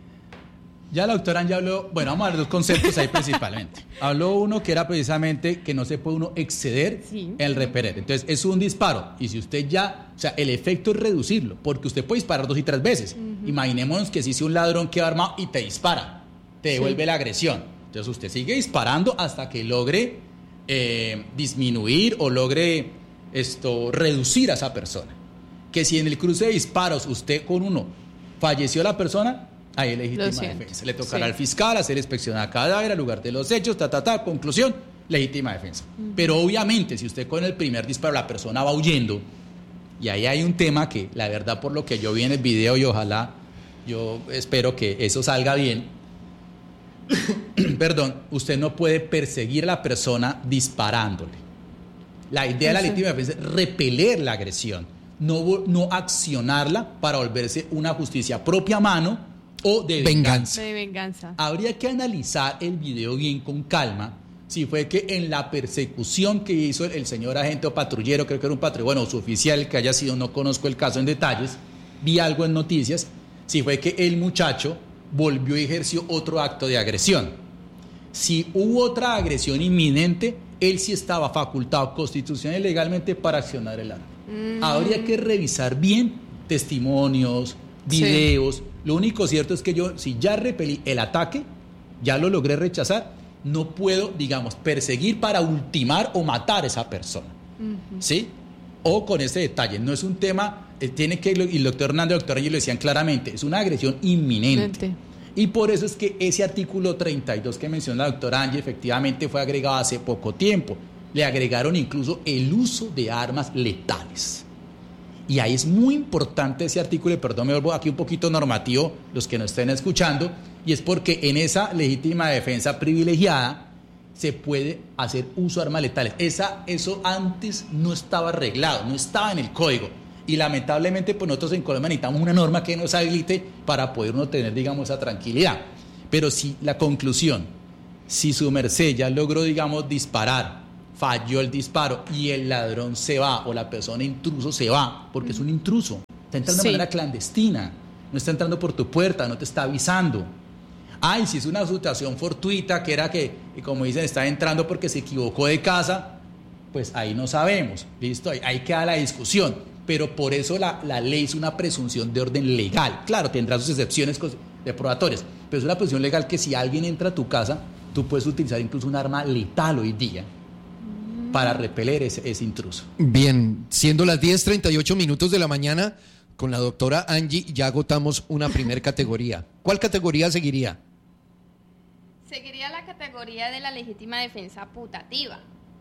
ya la doctora ya habló, bueno, vamos a ver dos conceptos ahí principalmente. Habló uno que era precisamente que no se puede uno exceder Sí. el repeler. Entonces, es un disparo. Y si usted ya, o sea, el efecto es reducirlo, porque usted puede disparar dos y tres veces. Imaginémonos que si es un ladrón que va armado y te dispara, te devuelve la agresión. Entonces, usted sigue disparando hasta que logre eh, disminuir o logre esto, reducir a esa persona. Que si en el cruce de disparos usted con uno falleció la persona, ahí es legítima Lo siento. defensa. Le tocará Sí. al fiscal hacer inspección a cadáver, al lugar de los hechos, ta, ta, ta, conclusión, legítima defensa. Pero obviamente, si usted con el primer disparo la persona va huyendo, y ahí hay un tema que, la verdad, por lo que yo vi en el video, y ojalá, yo espero que eso salga bien, perdón, usted no puede perseguir a la persona disparándole. La idea de la Eso. legítima defensa es repeler la agresión, no, vo- no accionarla para volverse una justicia propia mano o de venganza. Venganza. De venganza. Habría que analizar el video bien con calma. Si fue que en la persecución que hizo el, el señor agente o patrullero, creo que era un patrullero, bueno, su oficial que haya sido, no conozco el caso en detalles, vi algo en noticias, si fue que el muchacho volvió y ejerció otro acto de agresión. Si hubo otra agresión inminente, él sí estaba facultado constitucional y legalmente para accionar el arma. Habría que revisar bien testimonios, Sí. videos. Lo único cierto es que yo, si ya repelí el ataque, ya lo logré rechazar, no puedo, digamos, perseguir para ultimar o matar a esa persona. ¿Sí? O con ese detalle, no es un tema, eh, tiene que, y el doctor Hernando y el doctor Reyes lo decían claramente, es una agresión inminente. Mente. Y por eso es que ese artículo treinta y dos que menciona la doctora Angie efectivamente fue agregado hace poco tiempo. Le agregaron incluso el uso de armas letales. Y ahí es muy importante ese artículo, y perdón, me vuelvo aquí un poquito normativo, los que nos estén escuchando, y es porque en esa legítima defensa privilegiada se puede hacer uso de armas letales. Esa, eso antes no estaba arreglado, no estaba en el código. Y lamentablemente, pues nosotros en Colombia necesitamos una norma que nos habilite para poder uno tener, digamos, esa tranquilidad. Pero si la conclusión, si su merced ya logró, digamos, disparar, falló el disparo y el ladrón se va o la persona intruso se va, porque es un intruso, está entrando sí. de manera clandestina, no está entrando por tu puerta, no te está avisando. Ay, si es una situación fortuita, que era que, como dicen, está entrando porque se equivocó de casa, pues ahí no sabemos, ¿listo? Ahí, ahí queda la discusión, pero por eso la, la ley es una presunción de orden legal. Claro, tendrá sus excepciones deprobatorias, pero es una presunción legal que si alguien entra a tu casa, tú puedes utilizar incluso un arma letal hoy día para repeler ese, ese intruso. Bien, siendo las diez treinta y ocho minutos de la mañana, con la doctora Angie ya agotamos una primer categoría. ¿Cuál categoría seguiría? Seguiría la categoría de la legítima defensa putativa.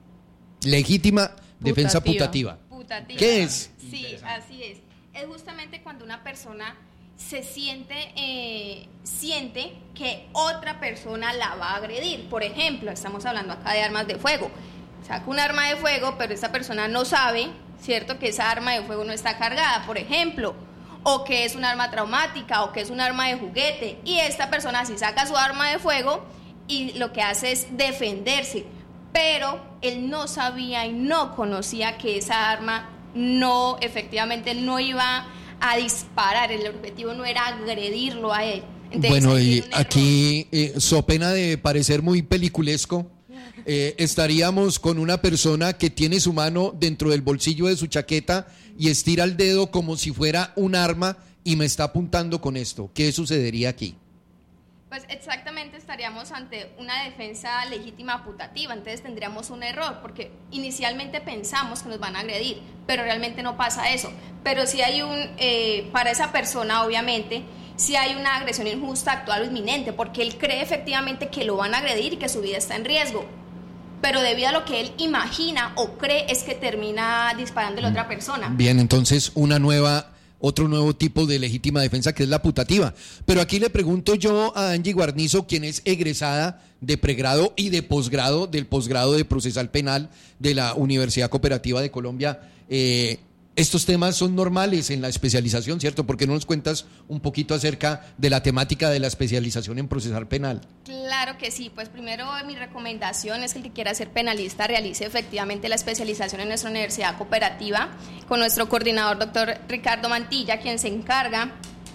Legítima defensa putativa. Putativa. ¿Qué es? Sí, así es. Es justamente cuando una persona se siente, eh, siente que otra persona la va a agredir. Por ejemplo, estamos hablando acá de armas de fuego. Saca un arma de fuego, pero esa persona no sabe, ¿cierto?, que esa arma de fuego no está cargada, por ejemplo, o que es un arma traumática, o que es un arma de juguete, y esta persona sí saca su arma de fuego y lo que hace es defenderse, pero él no sabía y no conocía que esa arma no, efectivamente, no iba a disparar, el objetivo no era agredirlo a él. Entonces, bueno, y aquí, eh, so pena de parecer muy peliculesco, eh, estaríamos con una persona que tiene su mano dentro del bolsillo de su chaqueta y estira el dedo como si fuera un arma y me está apuntando con esto. ¿Qué sucedería aquí? Pues exactamente estaríamos ante una defensa legítima putativa, entonces tendríamos un error, porque inicialmente pensamos que nos van a agredir, pero realmente no pasa eso. Pero si hay un, eh, para esa persona obviamente, si hay una agresión injusta, actual o inminente, porque él cree efectivamente que lo van a agredir y que su vida está en riesgo, pero debido a lo que él imagina o cree es que termina disparando a la otra persona. Bien, entonces una nueva... otro nuevo tipo de legítima defensa que es la putativa. Pero aquí le pregunto yo a Angie Guarnizo, quien es egresada de pregrado y de posgrado, del posgrado de procesal penal de la Universidad Cooperativa de Colombia, eh, estos temas son normales en la especialización, ¿cierto? ¿Por qué no nos cuentas un poquito acerca de la temática de la especialización en procesal penal? Claro que sí, pues primero mi recomendación es que el que quiera ser penalista realice efectivamente la especialización en nuestra Universidad Cooperativa con nuestro coordinador, doctor Ricardo Mantilla, quien se encarga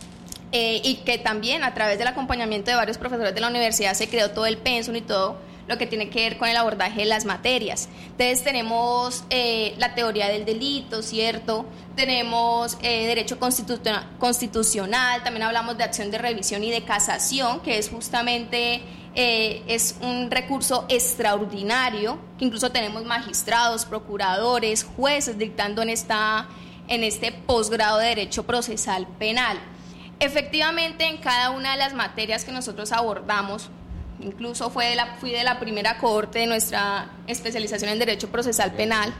eh, y que también a través del acompañamiento de varios profesores de la universidad se creó todo el pensum y todo lo que tiene que ver con el abordaje de las materias. Entonces tenemos eh, la teoría del delito, ¿cierto? Tenemos eh, derecho constitu- constitucional, también hablamos de acción de revisión y de casación, que es justamente eh, es un recurso extraordinario, que incluso tenemos magistrados, procuradores, jueces dictando en, esta, en este posgrado de Derecho Procesal Penal. Efectivamente, en cada una de las materias que nosotros abordamos, incluso fue de la, fui de la primera cohorte de nuestra especialización en Derecho Procesal Penal,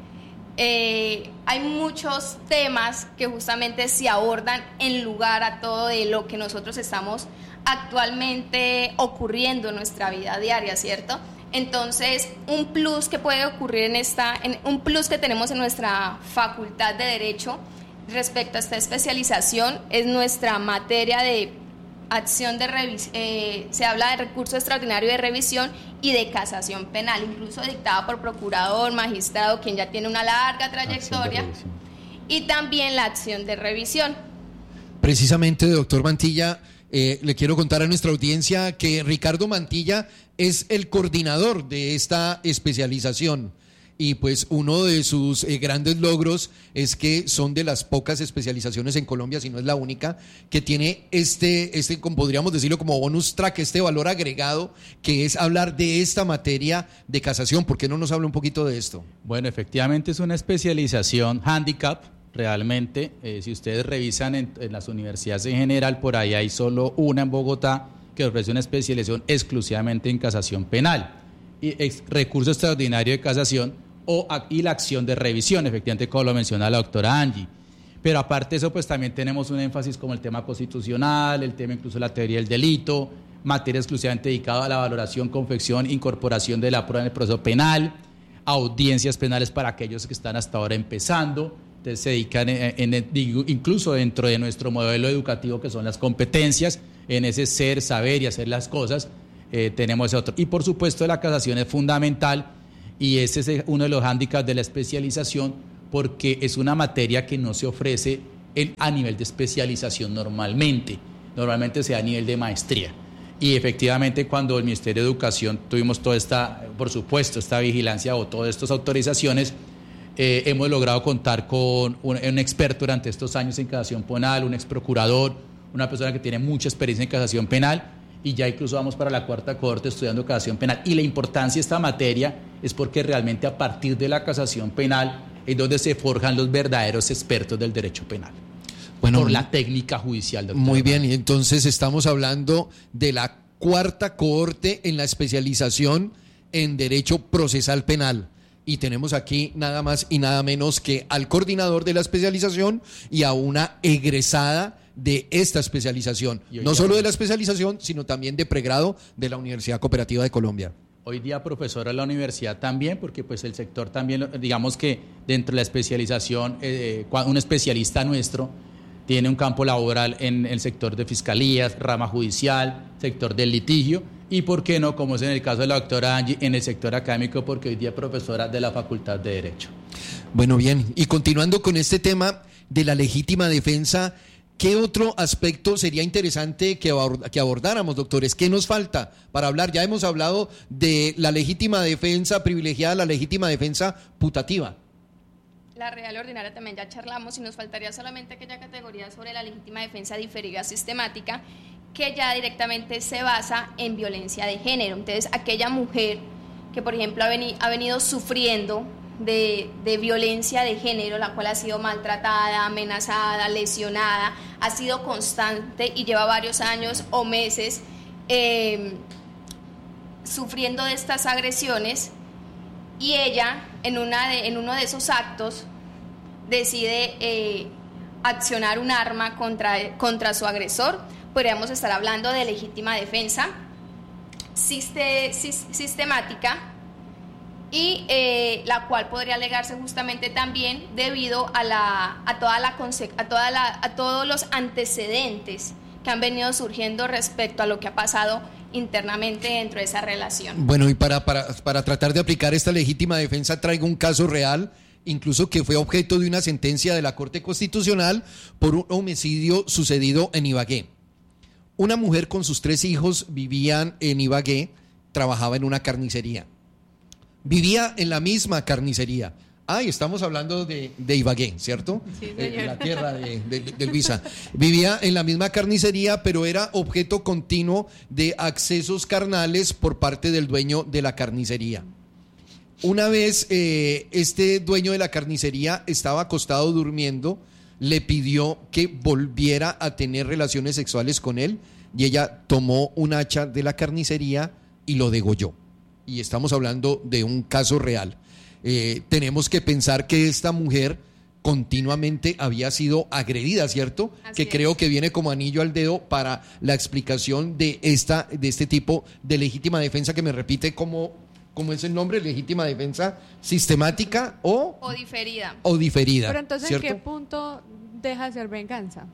eh, hay muchos temas que justamente se abordan en lugar a todo de lo que nosotros estamos actualmente ocurriendo en nuestra vida diaria, ¿cierto? Entonces, un plus que puede ocurrir en esta, en, un plus que tenemos en nuestra facultad de Derecho respecto a esta especialización es nuestra materia de acción de revisión, eh, se habla de recurso extraordinario de revisión y de casación penal, incluso dictada por procurador, magistrado, quien ya tiene una larga trayectoria, y también la acción de revisión. Precisamente, doctor Mantilla, eh, le quiero contar a nuestra audiencia que Ricardo Mantilla es el coordinador de esta especialización. Y pues uno de sus eh, grandes logros es que son de las pocas especializaciones en Colombia, si no es la única, que tiene este, este, como podríamos decirlo, como bonus track, este valor agregado, que es hablar de esta materia de casación. ¿Por qué no nos habla un poquito de esto? Bueno, efectivamente es una especialización handicap, realmente. Eh, si ustedes revisan en, en las universidades en general, por ahí hay solo una en Bogotá que ofrece una especialización exclusivamente en casación penal y ex, recurso extraordinario de casación o y la acción de revisión, efectivamente, como lo menciona la doctora Angie. Pero aparte de eso, pues también tenemos un énfasis como el tema constitucional, el tema incluso de la teoría del delito, materia exclusivamente dedicada a la valoración, confección, incorporación de la prueba en el proceso penal, audiencias penales para aquellos que están hasta ahora empezando. Entonces se dedican en, en, incluso dentro de nuestro modelo educativo, que son las competencias, en ese ser, saber y hacer las cosas, eh, tenemos ese otro. Y por supuesto la casación es fundamental, y ese es uno de los hándicaps de la especialización, porque es una materia que no se ofrece en, a nivel de especialización normalmente, normalmente se da a nivel de maestría. Y efectivamente cuando el Ministerio de Educación tuvimos toda esta, por supuesto, esta vigilancia o todas estas autorizaciones, eh, hemos logrado contar con un, un experto durante estos años en casación penal, un ex procurador, una persona que tiene mucha experiencia en casación penal, y ya incluso vamos para la cuarta cohorte estudiando casación penal. Y la importancia de esta materia es porque realmente a partir de la casación penal es donde se forjan los verdaderos expertos del derecho penal. Bueno, por la técnica judicial, doctor. Muy bien, y entonces estamos hablando de la cuarta cohorte en la especialización en Derecho Procesal Penal. Y tenemos aquí nada más y nada menos que al coordinador de la especialización y a una egresada de esta especialización. No solo de la especialización, sino también de pregrado de la Universidad Cooperativa de Colombia. Hoy día profesora de la universidad también, porque pues el sector también, digamos que dentro de la especialización, eh, un especialista nuestro tiene un campo laboral en el sector de fiscalías, rama judicial, sector del litigio, y por qué no, como es en el caso de la doctora Angie, en el sector académico, porque hoy día es profesora de la Facultad de Derecho. Bueno, bien, y continuando con este tema de la legítima defensa, ¿qué otro aspecto sería interesante que abordáramos, doctores? ¿Qué nos falta para hablar? Ya hemos hablado de la legítima defensa privilegiada, la legítima defensa putativa. La real ordinaria también ya charlamos, y nos faltaría solamente aquella categoría sobre la legítima defensa diferida sistemática, que ya directamente se basa en violencia de género. Entonces, aquella mujer que, por ejemplo, ha, veni- ha venido sufriendo De, de violencia de género, la cual ha sido maltratada, amenazada, lesionada, ha sido constante y lleva varios años o meses eh, sufriendo de estas agresiones, y ella en, una de, en uno de esos actos decide eh, accionar un arma contra, contra su agresor. Podríamos estar hablando de legítima defensa siste, sistemática, y eh, la cual podría alegarse justamente también debido a la a toda la a toda la a todos los antecedentes que han venido surgiendo respecto a lo que ha pasado internamente dentro de esa relación. Bueno, y para para para tratar de aplicar esta legítima defensa traigo un caso real, incluso que fue objeto de una sentencia de la Corte Constitucional por un homicidio sucedido en Ibagué. Una mujer con sus tres hijos vivían en Ibagué, trabajaba en una carnicería. Vivía en la misma carnicería. Ah, y estamos hablando de, de Ibagué, ¿cierto? Sí, señor. Eh, la tierra de, de, de Luisa. Vivía en la misma carnicería, pero era objeto continuo de accesos carnales por parte del dueño de la carnicería. Una vez eh, este dueño de la carnicería estaba acostado durmiendo, le pidió que volviera a tener relaciones sexuales con él, y ella tomó un hacha de la carnicería y lo degolló. Y estamos hablando de un caso real. Eh, tenemos que pensar que esta mujer continuamente había sido agredida, ¿cierto? Así que es. Creo que viene como anillo al dedo para la explicación de esta de este tipo de legítima defensa, que me repite cómo, cómo es el nombre, legítima defensa sistemática o, O diferida. o diferida. Pero entonces, ¿cierto? ¿en qué punto deja de ser venganza?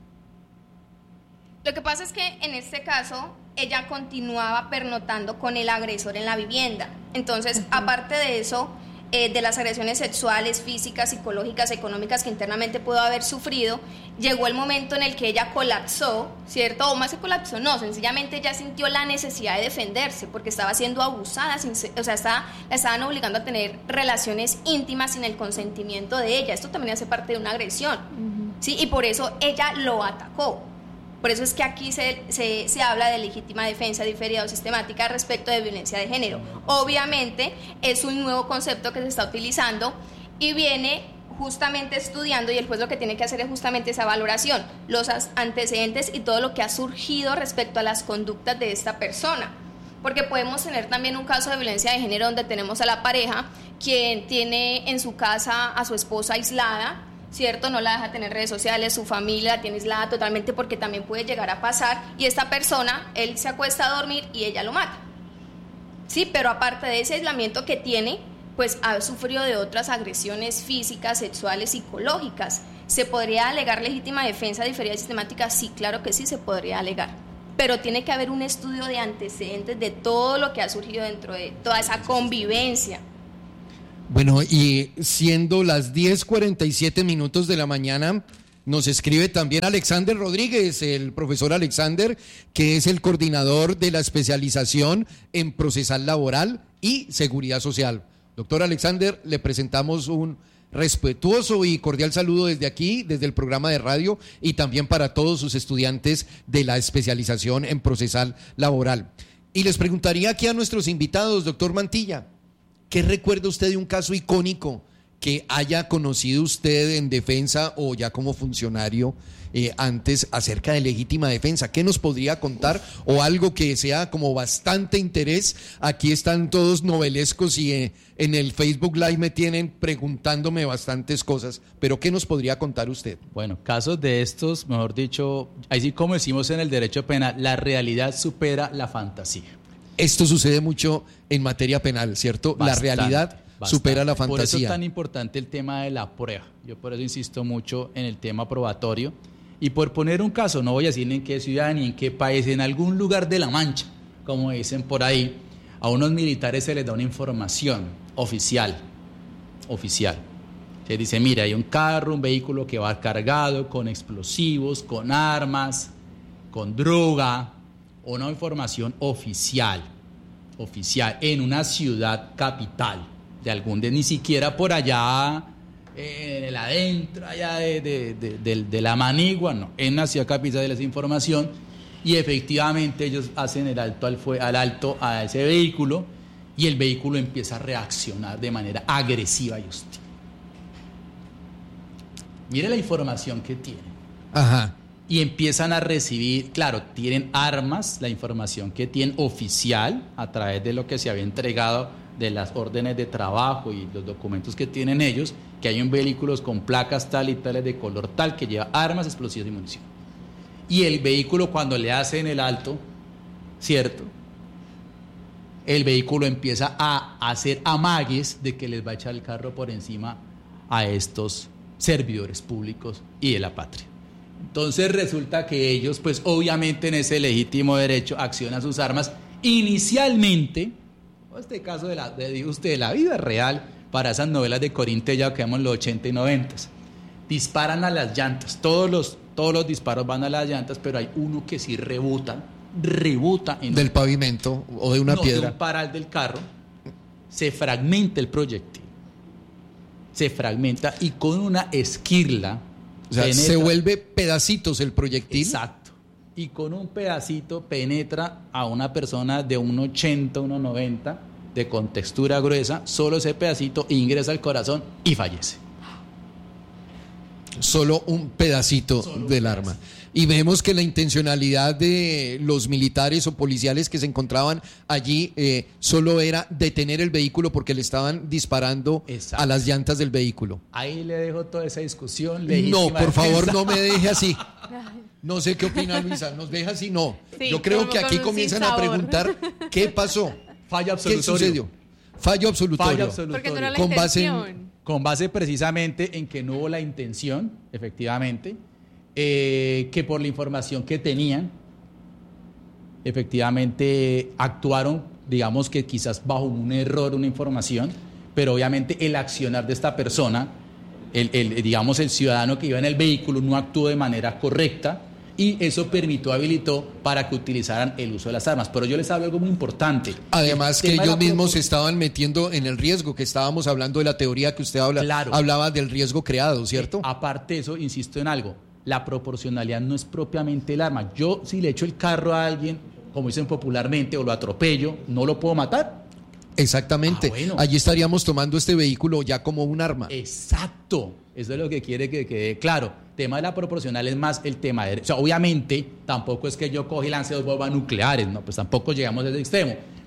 Lo que pasa es que en este caso ella continuaba pernotando con el agresor en la vivienda. Entonces, uh-huh. aparte de eso, eh, de las agresiones sexuales, físicas, psicológicas, económicas que internamente pudo haber sufrido, llegó el momento en el que ella colapsó, ¿cierto? O más que colapsó, no, sencillamente ella sintió la necesidad de defenderse porque estaba siendo abusada, sin, o sea, estaba, la estaban obligando a tener relaciones íntimas sin el consentimiento de ella. Esto también hace parte de una agresión, uh-huh. ¿sí? Y por eso ella lo atacó. Por eso es que aquí se, se, se habla de legítima defensa diferida o sistemática respecto de violencia de género. Obviamente es un nuevo concepto que se está utilizando y viene justamente estudiando, y el juez lo que tiene que hacer es justamente esa valoración, los antecedentes y todo lo que ha surgido respecto a las conductas de esta persona. Porque podemos tener también un caso de violencia de género donde tenemos a la pareja quien tiene en su casa a su esposa aislada, ¿cierto? No la deja tener redes sociales, su familia la tiene aislada totalmente porque también puede llegar a pasar y esta persona, él se acuesta a dormir y ella lo mata. Sí, pero aparte de ese aislamiento que tiene, pues ha sufrido de otras agresiones físicas, sexuales, psicológicas. ¿Se podría alegar legítima defensa diferida sistemática? Sí, claro que sí, se podría alegar. Pero tiene que haber un estudio de antecedentes de todo lo que ha surgido dentro de toda esa convivencia. Bueno, y siendo las diez cuarenta y siete minutos de la mañana, nos escribe también Alexander Rodríguez, el profesor Alexander, que es el coordinador de la especialización en procesal laboral y seguridad social. Doctor Alexander, le presentamos un respetuoso y cordial saludo desde aquí, desde el programa de radio y también para todos sus estudiantes de la especialización en procesal laboral. Y les preguntaría aquí a nuestros invitados, doctor Mantilla, ¿qué recuerda usted de un caso icónico que haya conocido usted en defensa o ya como funcionario eh, antes acerca de legítima defensa? ¿Qué nos podría contar? O algo que sea como bastante interés. Aquí están todos novelescos y eh, en el Facebook Live me tienen preguntándome bastantes cosas, pero ¿qué nos podría contar usted? Bueno, casos de estos, mejor dicho, así como decimos en el derecho penal, la realidad supera la fantasía. Esto sucede mucho en materia penal, ¿cierto? Bastante, la realidad bastante. supera la fantasía. Por eso es tan importante el tema de la prueba. Yo por eso insisto mucho en el tema probatorio. Y por poner un caso, no voy a decir ni en qué ciudad ni en qué país, en algún lugar de la Mancha, como dicen por ahí, a unos militares se les da una información oficial, oficial. Se dice, mira, hay un carro, un vehículo que va cargado con explosivos, con armas, con droga, una información oficial, oficial, en una ciudad capital de algún de, ni siquiera por allá, en el adentro, allá de, de, de, de, de la manigua, no, en una ciudad capital de esa información, y efectivamente ellos hacen el alto al, fue, al alto a ese vehículo, y el vehículo empieza a reaccionar de manera agresiva y hostil. Mire la información que tiene. Ajá. Y empiezan a recibir, claro, tienen armas, la información que tienen oficial a través de lo que se había entregado de las órdenes de trabajo y los documentos que tienen ellos, que hay un vehículo con placas tal y tales de color tal que lleva armas, explosivos y munición. Y el vehículo cuando le hacen el alto, ¿cierto? El vehículo empieza a hacer amagues de que les va a echar el carro por encima a estos servidores públicos y de la patria. Entonces resulta que ellos, pues obviamente en ese legítimo derecho, accionan sus armas inicialmente, en este caso de la, de, de usted, de la vida real, para esas novelas de Corín ya que vemos en los ochenta y noventa, disparan a las llantas, todos los, todos los disparos van a las llantas, pero hay uno que sí rebota, rebota en del pavimento o de una no, piedra. de un paral del carro, se fragmenta el proyectil, se fragmenta y con una esquirla, o sea, penetra, se vuelve pedacitos el proyectil. Exacto. Y con un pedacito penetra a una persona de uno ochenta, uno noventa, de contextura gruesa, solo ese pedacito ingresa al corazón y fallece. Solo un pedacito solo del un arma. Pedacito. Y vemos que la intencionalidad de los militares o policiales que se encontraban allí eh, solo era detener el vehículo porque le estaban disparando Exacto. a las llantas del vehículo. Ahí le dejo toda esa discusión. No, por defensa. favor, no me deje así. No sé qué opina Luisa, nos deja así, no. Sí, yo creo que aquí comienzan a preguntar qué pasó, fallo absolutorio. ¿Qué sucedió? Fallo absolutorio. Fallo absolutorio. Porque no era la con intención. Base en, con base precisamente en que no hubo la intención, efectivamente, eh, que por la información que tenían, efectivamente actuaron, digamos que quizás bajo un error, una información, pero obviamente el accionar de esta persona, el, el, digamos el ciudadano que iba en el vehículo no actuó de manera correcta, y eso permitió, habilitó para que utilizaran el uso de las armas. Pero yo les hablo algo muy importante. Además que ellos mismos se estaban metiendo en el riesgo, que estábamos hablando de la teoría que usted habla, claro. hablaba del riesgo creado, ¿cierto? Eh, aparte de eso, insisto en algo, la proporcionalidad no es propiamente el arma. Yo si le echo el carro a alguien, como dicen popularmente, o lo atropello, ¿no lo puedo matar? Exactamente. Ah, bueno. Allí estaríamos tomando este vehículo ya como un arma. Exacto. Eso es lo que quiere que quede claro. El tema de la proporcional es más el tema de... O sea, obviamente, tampoco es que yo coge y lance dos bombas nucleares, no, pues tampoco llegamos a ese extremo.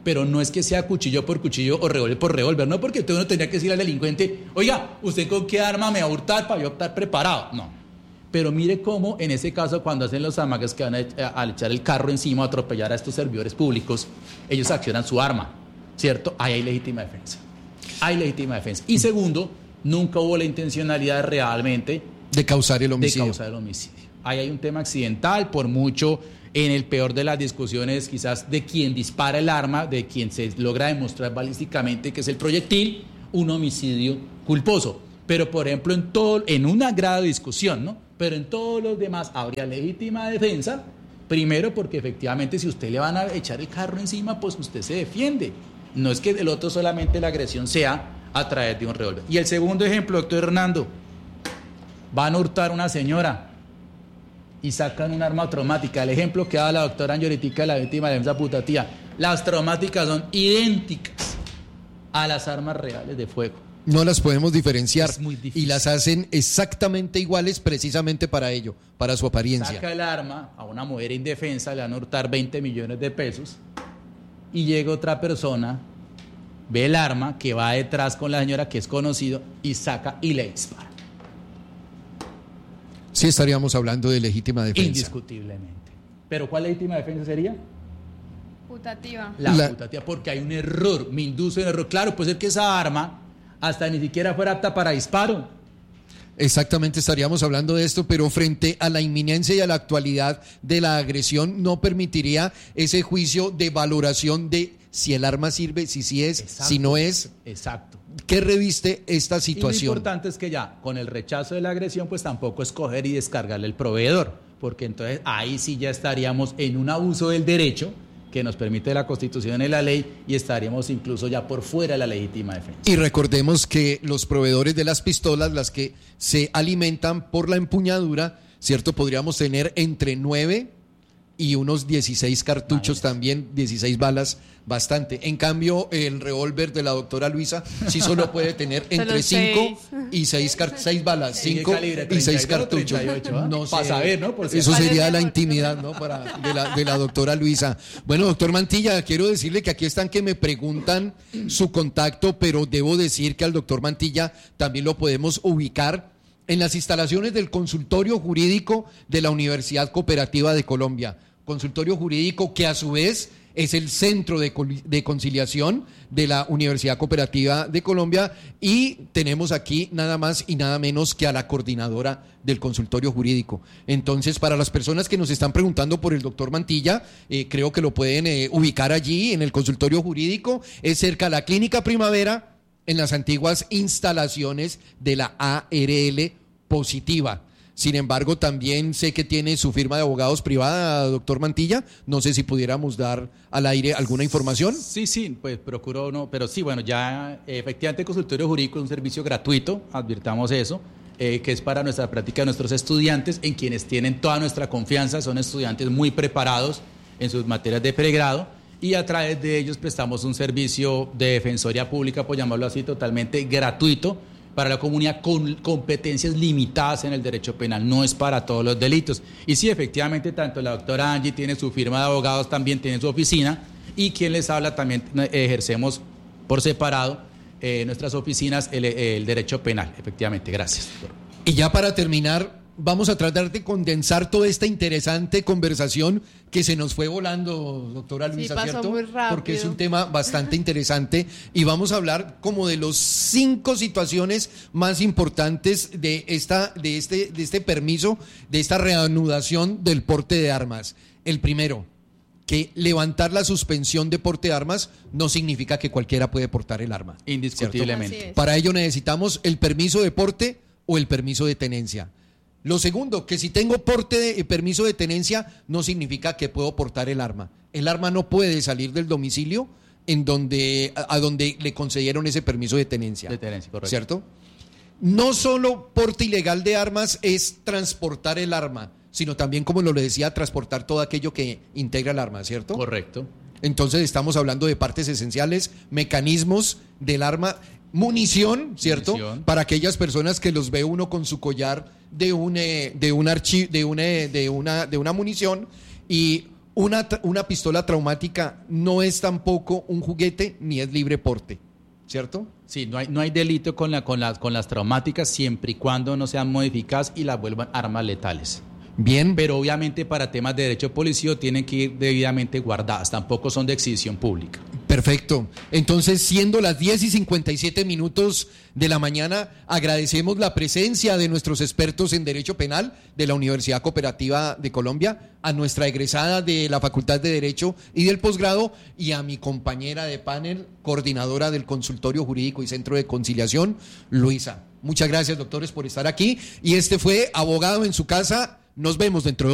pero no es que sea cuchillo por cuchillo o revólver por revólver, no, porque usted no tendría que decirle al delincuente, oiga, ¿usted con qué arma me va a hurtar para yo estar preparado? No. Pero mire cómo en ese caso cuando hacen los amagues que van a, a, a echar el carro encima a atropellar a estos servidores públicos, ellos accionan su arma, ¿cierto? Ahí hay legítima defensa. Hay legítima defensa. Y segundo, nunca hubo la intencionalidad realmente de causar el homicidio. De causar el homicidio. Ahí hay un tema accidental, por mucho en el peor de las discusiones quizás de quien dispara el arma, de quien se logra demostrar balísticamente que es el proyectil, un homicidio culposo. Pero por ejemplo en todo, en una grado de discusión, ¿no? Pero en todos los demás habría legítima defensa, primero porque efectivamente si usted le van a echar el carro encima, pues usted se defiende. No es que el otro solamente la agresión sea a través de un revólver. Y el segundo ejemplo, doctor Hernando, van a hurtar a una señora y sacan un arma traumática. El ejemplo que da la doctora Angiolitica, la víctima de defensa putativa, las traumáticas son idénticas a las armas reales de fuego. No las podemos diferenciar es muy difícil. Y las hacen exactamente iguales precisamente para ello, para su apariencia. Saca el arma a una mujer indefensa, le van a hurtar veinte millones de pesos y llega otra persona, ve el arma que va detrás con la señora que es conocido y saca y le dispara. Sí estaríamos hablando de legítima defensa. Indiscutiblemente. ¿Pero cuál legítima defensa sería? Putativa. La, La putativa, porque hay un error, me induce un error. Claro, puede ser que esa arma hasta ni siquiera fuera apta para disparo. Exactamente, estaríamos hablando de esto, pero frente a la inminencia y a la actualidad de la agresión, no permitiría ese juicio de valoración de si el arma sirve, si sí es, Exacto. si no es. Exacto. ¿Qué reviste esta Y situación? lo importante es que ya, con el rechazo de la agresión, pues tampoco escoger y descargarle el proveedor, porque entonces ahí sí ya estaríamos en un abuso del derecho que nos permite la Constitución y la ley y estaríamos incluso ya por fuera de la legítima defensa. Y recordemos que los proveedores de las pistolas, las que se alimentan por la empuñadura, ¿cierto? Podríamos tener entre nueve y unos dieciséis cartuchos. Imagínese. También, dieciséis balas, bastante. En cambio, el revólver de la doctora Luisa sí solo puede tener entre cinco y seis balas, cinco y seis cartuchos. treinta y ocho, ¿eh? No sé, para saber, ¿no? Por si eso sería la intimidad, ¿no? Para, de, la, de la doctora Luisa. Bueno, doctor Mantilla, quiero decirle que aquí están que me preguntan su contacto, pero debo decir que al doctor Mantilla también lo podemos ubicar en las instalaciones del Consultorio Jurídico de la Universidad Cooperativa de Colombia. Consultorio Jurídico que a su vez es el centro de, de conciliación de la Universidad Cooperativa de Colombia, y tenemos aquí nada más y nada menos que a la coordinadora del Consultorio Jurídico. Entonces, para las personas que nos están preguntando por el doctor Mantilla, eh, creo que lo pueden eh, ubicar allí en el Consultorio Jurídico, es cerca de la Clínica Primavera, en las antiguas instalaciones de la A R L Positiva. Sin embargo, también sé que tiene su firma de abogados privada, doctor Mantilla. No sé si pudiéramos dar al aire alguna información. Sí, sí, pues procuro no, pero sí, bueno, ya efectivamente el consultorio jurídico es un servicio gratuito, advirtamos eso, eh, que es para nuestra práctica de nuestros estudiantes, en quienes tienen toda nuestra confianza, son estudiantes muy preparados en sus materias de pregrado, y a través de ellos prestamos un servicio de defensoría pública, por llamarlo así, totalmente gratuito para la comunidad, con competencias limitadas en el derecho penal, no es para todos los delitos. Y sí, efectivamente, tanto la doctora Angie tiene su firma de abogados, también tiene su oficina, y quien les habla también ejercemos por separado eh, nuestras oficinas el, el derecho penal, efectivamente. Gracias. Y ya para terminar, vamos a tratar de condensar toda esta interesante conversación que se nos fue volando, doctora Luisa, sí, pasó ¿cierto? Muy rápido. Porque es un tema bastante interesante, y vamos a hablar como de los cinco situaciones más importantes de esta, de este, de este permiso, de esta reanudación del porte de armas. El primero, que levantar la suspensión de porte de armas no significa que cualquiera puede portar el arma. Indiscutiblemente. Para ello necesitamos el permiso de porte o el permiso de tenencia. Lo segundo, que si tengo porte de, eh, permiso de tenencia, no significa que puedo portar el arma. El arma no puede salir del domicilio en donde, a, a donde le concedieron ese permiso de tenencia. De tenencia, correcto. ¿Cierto? No solo porte ilegal de armas es transportar el arma, sino también, como lo le decía, transportar todo aquello que integra el arma, ¿cierto? Correcto. Entonces estamos hablando de partes esenciales, mecanismos del arma, munición, ¿cierto? Munición. Para aquellas personas que los ve uno con su collar de un eh, de un archivo de una de una de una munición, y una, una pistola traumática no es tampoco un juguete ni es libre porte, ¿cierto? Sí, no hay, no hay delito con, la, con, las, con las traumáticas siempre y cuando no sean modificadas y las vuelvan armas letales. Bien. Pero obviamente para temas de derecho policíaco tienen que ir debidamente guardadas, tampoco son de exhibición pública. Perfecto. Entonces, siendo las diez y cincuenta y siete minutos de la mañana, agradecemos la presencia de nuestros expertos en Derecho Penal de la Universidad Cooperativa de Colombia, a nuestra egresada de la Facultad de Derecho y del posgrado, y a mi compañera de panel, coordinadora del Consultorio Jurídico y Centro de Conciliación, Luisa. Muchas gracias, doctores, por estar aquí. Y este fue Abogado en su Casa. Nos vemos dentro de